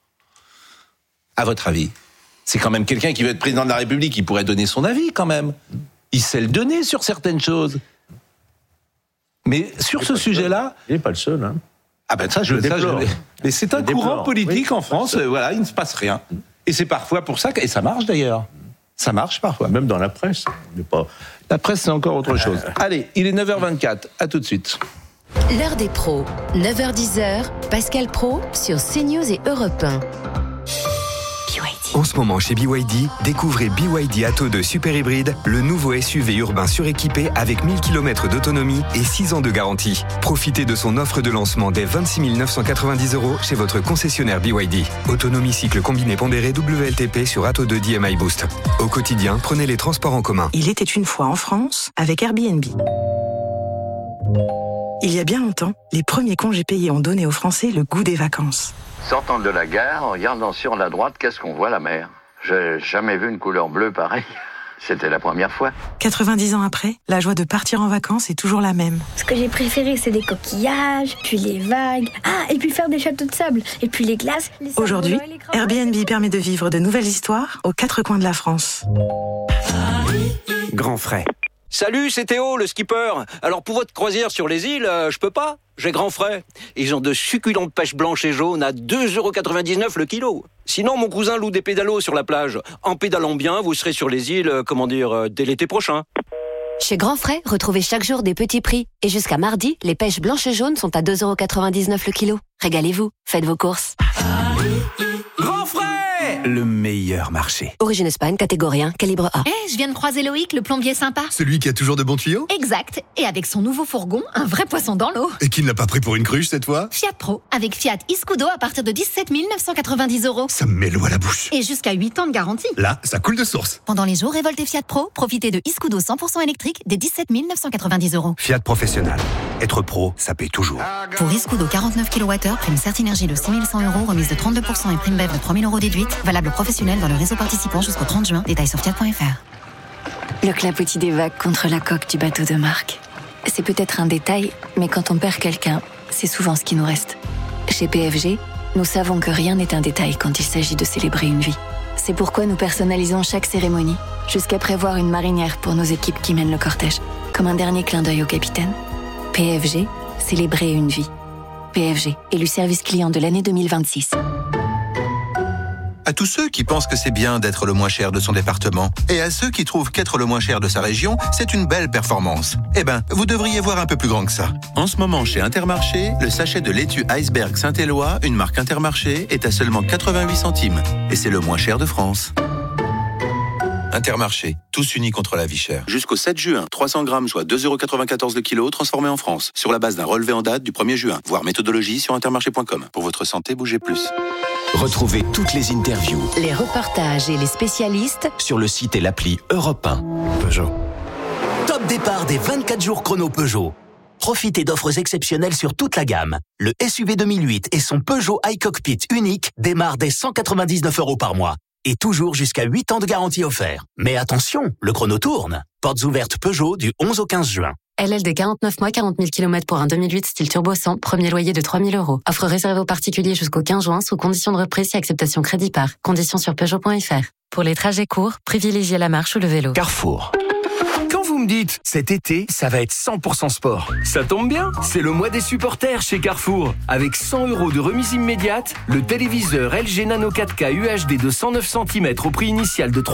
À votre avis ? C'est quand même quelqu'un qui veut être président de la République, il pourrait donner son avis quand même. Il sait le donner sur certaines choses. Mais sur ce sujet-là... Il n'est pas le seul. Hein. Ah ben ça, mais c'est un courant politique en France, voilà, il ne se passe rien. Et c'est parfois pour ça, et ça marche d'ailleurs. Ça marche parfois. Même dans la presse. La presse, c'est encore autre chose. Allez, il est 9h24, à tout de suite. L'heure des pros, 9h-10h, Pascal Praud sur CNews et Europe 1. En ce moment chez BYD, découvrez BYD Atto 2 Super Hybride, le nouveau SUV urbain suréquipé avec 1000 km d'autonomie et 6 ans de garantie. Profitez de son offre de lancement dès 26 990 € chez votre concessionnaire BYD. Autonomie cycle combiné pondéré WLTP sur Atto 2 DMI Boost. Au quotidien, prenez les transports en commun. Il était une fois en France avec Airbnb. Il y a bien longtemps, les premiers congés payés ont donné aux Français le goût des vacances. Sortant de la gare, en regardant sur la droite, qu'est-ce qu'on voit, la mer ? J'ai jamais vu une couleur bleue pareille. C'était la première fois. 90 ans après, la joie de partir en vacances est toujours la même. Ce que j'ai préféré, c'est les coquillages, puis les vagues, et puis faire des châteaux de sable, et puis les glaces. Aujourd'hui, Airbnb permet de vivre de nouvelles histoires aux 4 coins de la France. Grand frais. Salut, c'est Théo, le skipper. Alors pour votre croisière sur les îles, je peux pas. J'ai grand frais. Ils ont de succulentes pêches blanches et jaunes à 2,99 € le kilo. Sinon, mon cousin loue des pédalos sur la plage. En pédalant bien, vous serez sur les îles, dès l'été prochain. Chez Grand Frais, retrouvez chaque jour des petits prix. Et jusqu'à mardi, les pêches blanches et jaunes sont à 2,99 € le kilo. Régalez-vous, faites vos courses. Grand frais! Ouais, le meilleur marché. Origine Espagne, catégorie 1, calibre A. Je viens de croiser Loïc, le plombier sympa. Celui qui a toujours de bons tuyaux? Exact. Et avec son nouveau fourgon, un vrai poisson dans l'eau. Et qui ne l'a pas pris pour une cruche cette fois? Fiat Pro, avec Fiat e-Scudo à partir de 17 990 €. Ça me met l'eau à la bouche. Et jusqu'à 8 ans de garantie. Là, ça coule de source. Pendant les jours Révolte et Fiat Pro, profitez de e-Scudo 100% électrique des 17 990 €. Fiat Professionnel. Être pro, ça paye toujours. Pour e-Scudo 49 kWh, prime Certinergie de 6 100 €, remise de 32% et prime BEV de 3 000 € déduite. Valable professionnel dans le réseau participant jusqu'au 30 juin. Détails sur fiat.fr. Le clapotis des vagues contre la coque du bateau de Marc. C'est peut-être un détail, mais quand on perd quelqu'un, c'est souvent ce qui nous reste. Chez PFG, nous savons que rien n'est un détail quand il s'agit de célébrer une vie. C'est pourquoi nous personnalisons chaque cérémonie, jusqu'à prévoir une marinière pour nos équipes qui mènent le cortège, comme un dernier clin d'œil au capitaine. PFG, célébrer une vie. PFG, élu service client de l'année 2026. À tous ceux qui pensent que c'est bien d'être le moins cher de son département, et à ceux qui trouvent qu'être le moins cher de sa région, c'est une belle performance. Eh ben, vous devriez voir un peu plus grand que ça. En ce moment, chez Intermarché, le sachet de laitue Iceberg Saint-Éloi, une marque Intermarché, est à seulement 88 centimes. Et c'est le moins cher de France. Intermarché, tous unis contre la vie chère. Jusqu'au 7 juin, 300 grammes, soit 2,94 € le kilo, transformés en France. Sur la base d'un relevé en date du 1er juin. Voir méthodologie sur intermarché.com. Pour votre santé, bougez plus. Retrouvez toutes les interviews, Les reportages et les spécialistes sur le site et l'appli Europe 1. Peugeot. Top départ des 24 jours chrono Peugeot. Profitez d'offres exceptionnelles sur toute la gamme. Le SUV 2008 et son Peugeot iCockpit unique démarrent dès 199 € par mois. Et toujours jusqu'à 8 ans de garantie offert. Mais attention, le chrono tourne. Portes ouvertes Peugeot du 11 au 15 juin. LLD 49 mois, 40 000 km pour un 2008 style turbo 100, premier loyer de 3 000 €. Offre réservée aux particuliers jusqu'au 15 juin sous condition de reprise et acceptation crédit par. Conditions sur Peugeot.fr. Pour les trajets courts, privilégiez la marche ou le vélo. Carrefour. Quand vous me dites, cet été, ça va être 100% sport, ça tombe bien, c'est le mois des supporters chez Carrefour. Avec 100 € de remise immédiate, le téléviseur LG Nano 4K UHD de 109 cm au prix initial de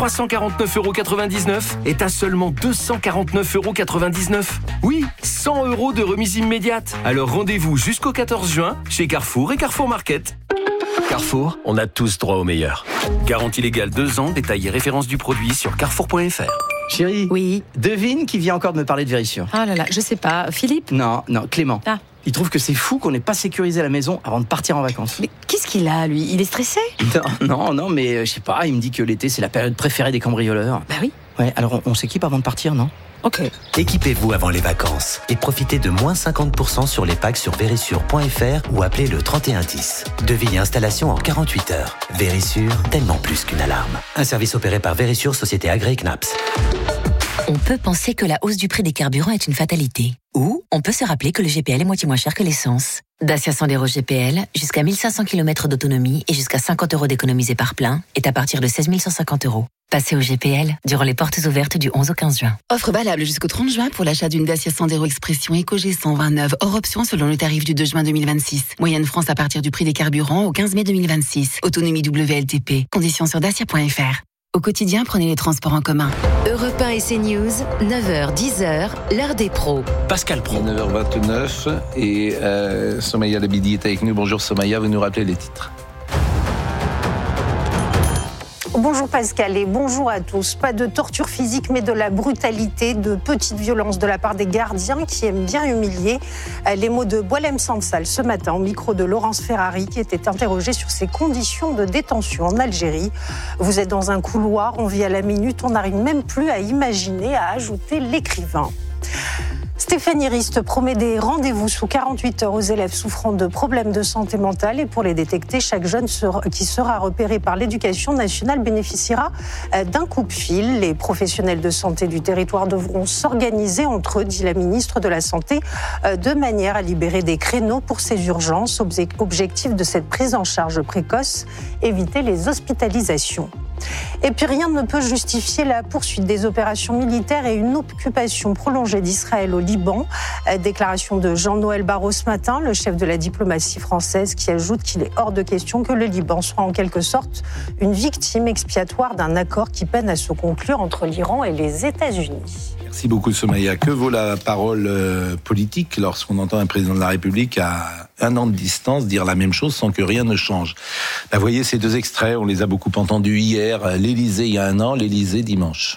349,99 € est à seulement 249,99 €. Oui, 100 € de remise immédiate. Alors rendez-vous jusqu'au 14 juin chez Carrefour et Carrefour Market. Carrefour, on a tous droit au meilleur. Garantie légale 2 ans, détail et référence du produit sur carrefour.fr. Chérie, oui. Devine qui vient encore de me parler de Vérissure. Ah là là, je sais pas. Philippe? Non, Clément. Ah. Il trouve que c'est fou qu'on n'ait pas sécurisé la maison avant de partir en vacances. Mais qu'est-ce qu'il a, lui? Il est stressé? Non, mais je sais pas, il me dit que l'été, c'est la période préférée des cambrioleurs. Bah oui. Ouais, alors on s'équipe avant de partir, non? Ok. Équipez-vous avant les vacances et profitez de moins 50% sur les packs sur Vérissure.fr ou appelez le 3110. Devis et installation en 48 heures. Vérissure, tellement plus qu'une alarme. Un service opéré par Vérissure, société agréée CNAPS. On peut penser que la hausse du prix des carburants est une fatalité. Ou on peut se rappeler que le GPL est moitié moins cher que l'essence. Dacia Sandero GPL, jusqu'à 1500 km d'autonomie et jusqu'à 50 € d'économisés par plein, est à partir de 16 150 €. Passez au GPL durant les portes ouvertes du 11 au 15 juin. Offre valable jusqu'au 30 juin pour l'achat d'une Dacia Sandero Expression EcoG 129, hors option selon le tarif du 2 juin 2026. Moyenne France à partir du prix des carburants au 15 mai 2026. Autonomie WLTP. Conditions sur dacia.fr. Au quotidien, prenez les transports en commun. Europe 1 et CNews, 9h, 10h, l'heure des pros. Pascal Pro. 9h29 et Somaya Labidi est avec nous. Bonjour Somaya, vous nous rappelez les titres. Bonjour Pascal et bonjour à tous. Pas de torture physique mais de la brutalité, de petites violences de la part des gardiens qui aiment bien humilier. Les mots de Boualem Sansal ce matin au micro de Laurence Ferrari qui était interrogée sur ses conditions de détention en Algérie. Vous êtes dans un couloir, on vit à la minute, on n'arrive même plus à imaginer, a ajouté l'écrivain. Stéphanie Rist promet des rendez-vous sous 48 heures aux élèves souffrant de problèmes de santé mentale et pour les détecter, chaque jeune qui sera repéré par l'Éducation nationale bénéficiera d'un coup-de-fil. Les professionnels de santé du territoire devront s'organiser entre eux, dit la ministre de la Santé, de manière à libérer des créneaux pour ces urgences. Objectif de cette prise en charge précoce, éviter les hospitalisations. Et puis rien ne peut justifier la poursuite des opérations militaires et une occupation prolongée d'Israël au Liban. Déclaration de Jean-Noël Barrot ce matin, le chef de la diplomatie française, qui ajoute qu'il est hors de question que le Liban soit en quelque sorte une victime expiatoire d'un accord qui peine à se conclure entre l'Iran et les États-Unis. Merci beaucoup, Somaya. Que vaut la parole politique lorsqu'on entend un président de la République à 1 an de distance dire la même chose sans que rien ne change? Vous voyez ces 2 extraits, on les a beaucoup entendus hier. L'Élysée il y a 1 an, l'Élysée dimanche.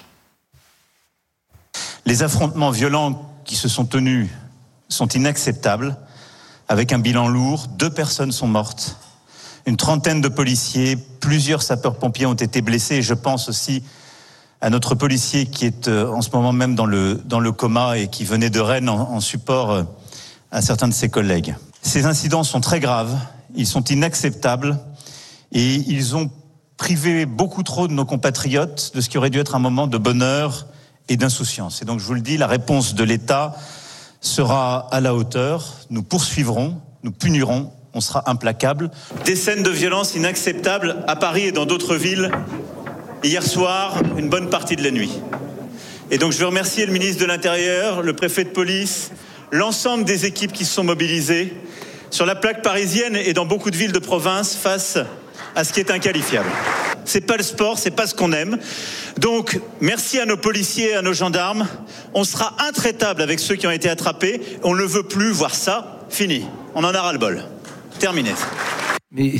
Les affrontements violents qui se sont tenus sont inacceptables, avec un bilan lourd. 2 personnes sont mortes, une trentaine de policiers, plusieurs sapeurs-pompiers ont été blessés. Et je pense aussi à notre policier qui est en ce moment même dans le coma et qui venait de Rennes en support à certains de ses collègues. Ces incidents sont très graves, ils sont inacceptables et ils ont privé beaucoup trop de nos compatriotes de ce qui aurait dû être un moment de bonheur et d'insouciance. Et donc je vous le dis, la réponse de l'État sera à la hauteur. Nous poursuivrons, nous punirons, on sera implacable. Des scènes de violence inacceptables à Paris et dans d'autres villes. Hier soir, une bonne partie de la nuit. Et donc je veux remercier le ministre de l'Intérieur, le préfet de police, l'ensemble des équipes qui se sont mobilisées sur la plaque parisienne et dans beaucoup de villes de province face à ce qui est inqualifiable. C'est pas le sport, c'est pas ce qu'on aime. Donc, merci à nos policiers, à nos gendarmes. On sera intraitable avec ceux qui ont été attrapés. On ne veut plus voir ça. Fini. On en a ras-le-bol. Terminé. Mais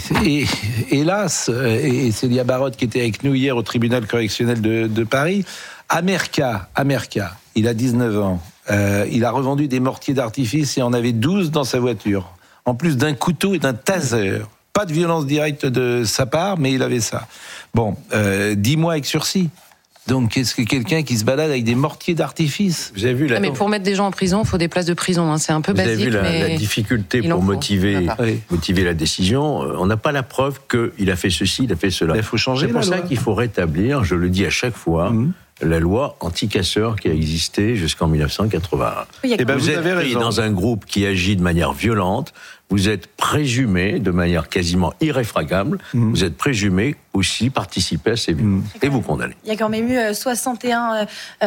hélas, et Célia Barotte qui était avec nous hier au tribunal correctionnel de Paris, Amerka, il a 19 ans. Il a revendu des mortiers d'artifice et en avait 12 dans sa voiture. En plus d'un couteau et d'un taser. Pas de violence directe de sa part, mais il avait ça. Bon, 10 mois avec sursis. Donc, qu'est-ce que quelqu'un qui se balade avec des mortiers d'artifice? Vous avez vu mais pour mettre des gens en prison, il faut des places de prison. Hein. C'est un peu basique. Vous avez vu la difficulté pour motiver la décision. On n'a pas la preuve qu'il a fait ceci, il a fait cela. Il faut changer. C'est pour ça qu'il faut rétablir, je le dis à chaque fois, la loi anti-casseurs qui a existé jusqu'en 1981. Oui, vous êtes pris dans un groupe qui agit de manière violente. Vous êtes présumé, de manière quasiment irréfragable, vous êtes présumé aussi participer à ces violences. Et vous condamnez. Il y a quand même eu 61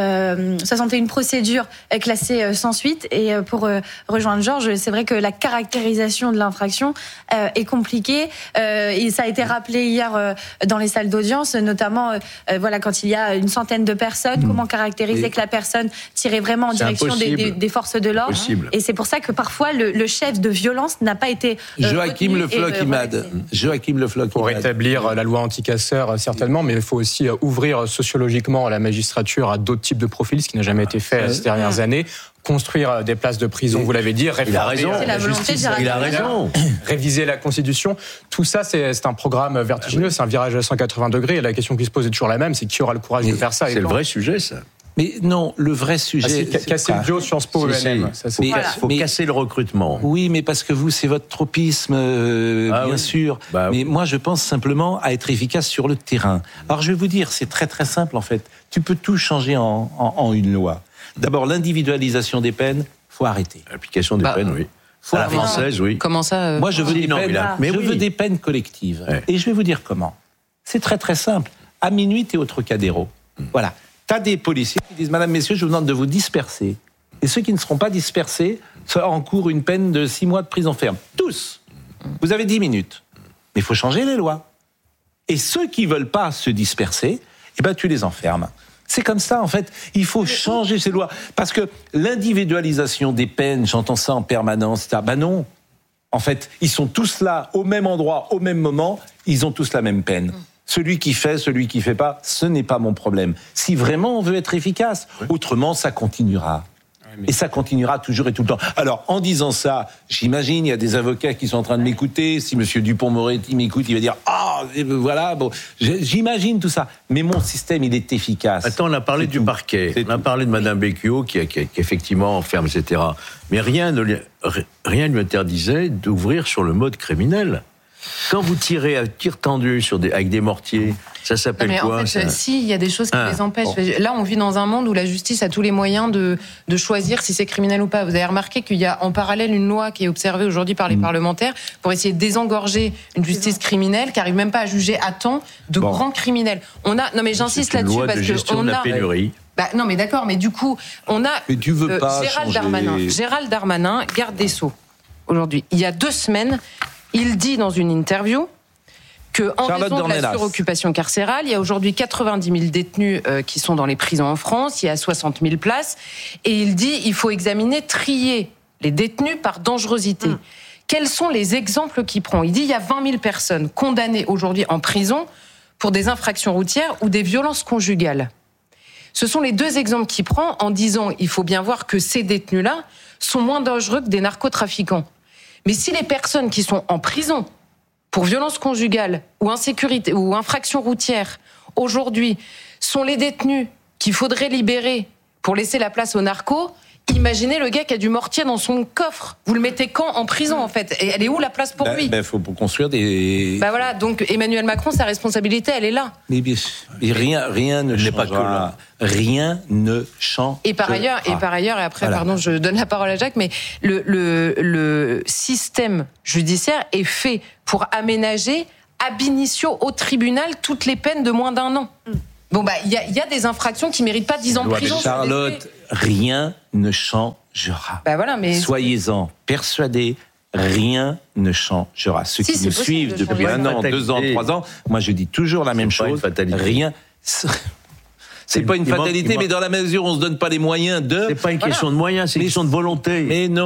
procédures classées sans suite. Et pour rejoindre Georges, c'est vrai que la caractérisation de l'infraction est compliquée. Et ça a été rappelé hier dans les salles d'audience, notamment quand il y a une centaine de personnes, comment caractériser que la personne tirait vraiment en direction des forces de l'ordre. Et c'est pour ça que parfois le chef de violence n'a pas été Joachim Le Floch-Imad. Pour rétablir la loi anti-casseurs, certainement, mais il faut aussi ouvrir sociologiquement la magistrature à d'autres types de profils, ce qui n'a jamais été fait ces dernières années. Construire des places de prison, vous l'avez dit, réformer la justice, réviser la Constitution. Tout ça, c'est un programme vertigineux, c'est un virage à 180 degrés. Et la question qui se pose est toujours la même, c'est qui aura le courage de faire ça. C'est le vrai sujet, ça. Mais non, le vrai sujet... casser le bio Sciences Po ENM. Il faut casser le recrutement. Oui, mais parce que vous, c'est votre tropisme, bien sûr. Mais moi, je pense simplement à être efficace sur le terrain. Alors, je vais vous dire, c'est très très simple, en fait. Tu peux tout changer en une loi. D'abord, l'individualisation des peines, faut arrêter. L'application des peines, oui. À la française, oui. Comment ça Moi, je veux des peines collectives. Ouais. Et je vais vous dire comment. C'est très très simple. À minuit, t'es au Trocadéro. Voilà. T'as des policiers qui disent « Madame, messieurs, je vous demande de vous disperser. » Et ceux qui ne seront pas dispersés encourent une peine de 6 mois de prison ferme. Tous. Vous avez 10 minutes. Mais il faut changer les lois. Et ceux qui ne veulent pas se disperser, tu les enfermes. C'est comme ça, en fait. Il faut changer ces lois. Parce que l'individualisation des peines, j'entends ça en permanence, non. En fait, ils sont tous là, au même endroit, au même moment, ils ont tous la même peine. Celui qui fait pas, ce n'est pas mon problème. Si vraiment on veut être efficace, autrement ça continuera. Et ça continuera toujours et tout le temps. Alors, en disant ça, j'imagine, il y a des avocats qui sont en train de m'écouter. Si monsieur Dupond-Moretti m'écoute, il va dire « Ah, voilà, bon, j'imagine tout ça. » Mais mon système, il est efficace. Attends, on a parlé du parquet. On a parlé de Madame Becchio, qui effectivement enferme, etc. Mais rien ne lui interdisait d'ouvrir sur le mode criminel. Quand vous tirez à tir tendu avec des mortiers, ça s'appelle quoi? En fait, si, il y a des choses qui les empêchent. Là, on vit dans un monde où la justice a tous les moyens de choisir si c'est criminel ou pas. Vous avez remarqué qu'il y a en parallèle une loi qui est observée aujourd'hui par les parlementaires pour essayer de désengorger une justice criminelle qui n'arrive même pas à juger à temps de grands criminels. Non, mais j'insiste là-dessus parce que on a pénurie. Non, mais d'accord, mais du coup, on a Gérald Darmanin, garde des Sceaux, aujourd'hui. Il y a 2 semaines, il dit dans une interview qu'en raison de la suroccupation carcérale, il y a aujourd'hui 90 000 détenus qui sont dans les prisons en France, il y a 60 000 places, et il dit il faut examiner, trier les détenus par dangerosité. Quels sont les exemples qu'il prend ? Il dit il y a 20 000 personnes condamnées aujourd'hui en prison pour des infractions routières ou des violences conjugales. Ce sont les deux exemples qu'il prend en disant il faut bien voir que ces détenus-là sont moins dangereux que des narcotrafiquants. Mais si les personnes qui sont en prison pour violence conjugale ou insécurité ou infraction routière, aujourd'hui, sont les détenus qu'il faudrait libérer pour laisser la place aux narcos, imaginez le gars qui a du mortier dans son coffre. Vous le mettez quand en prison, en fait ? Et elle est où la place pour lui ? Il faut construire des... Voilà, donc Emmanuel Macron, sa responsabilité, elle est là. Mais rien ne changera. Rien ne change. Et par ailleurs, et après, voilà. Pardon, je donne la parole à Jacques, mais le système judiciaire est fait pour aménager ab initio au tribunal toutes les peines de moins d'1 an. Bon, il y a des infractions qui méritent pas 10 ans de prison. Charlotte, rien ne changera. Voilà, mais soyez-en persuadés, rien ne changera. Ceux qui nous suivent depuis 1 an, 2 ans, 3 ans, moi je dis toujours la même chose. Rien. C'est pas une fatalité, mais dans la mesure où on se donne pas les moyens de. C'est pas une question de moyens, c'est une question de volonté. Mais non.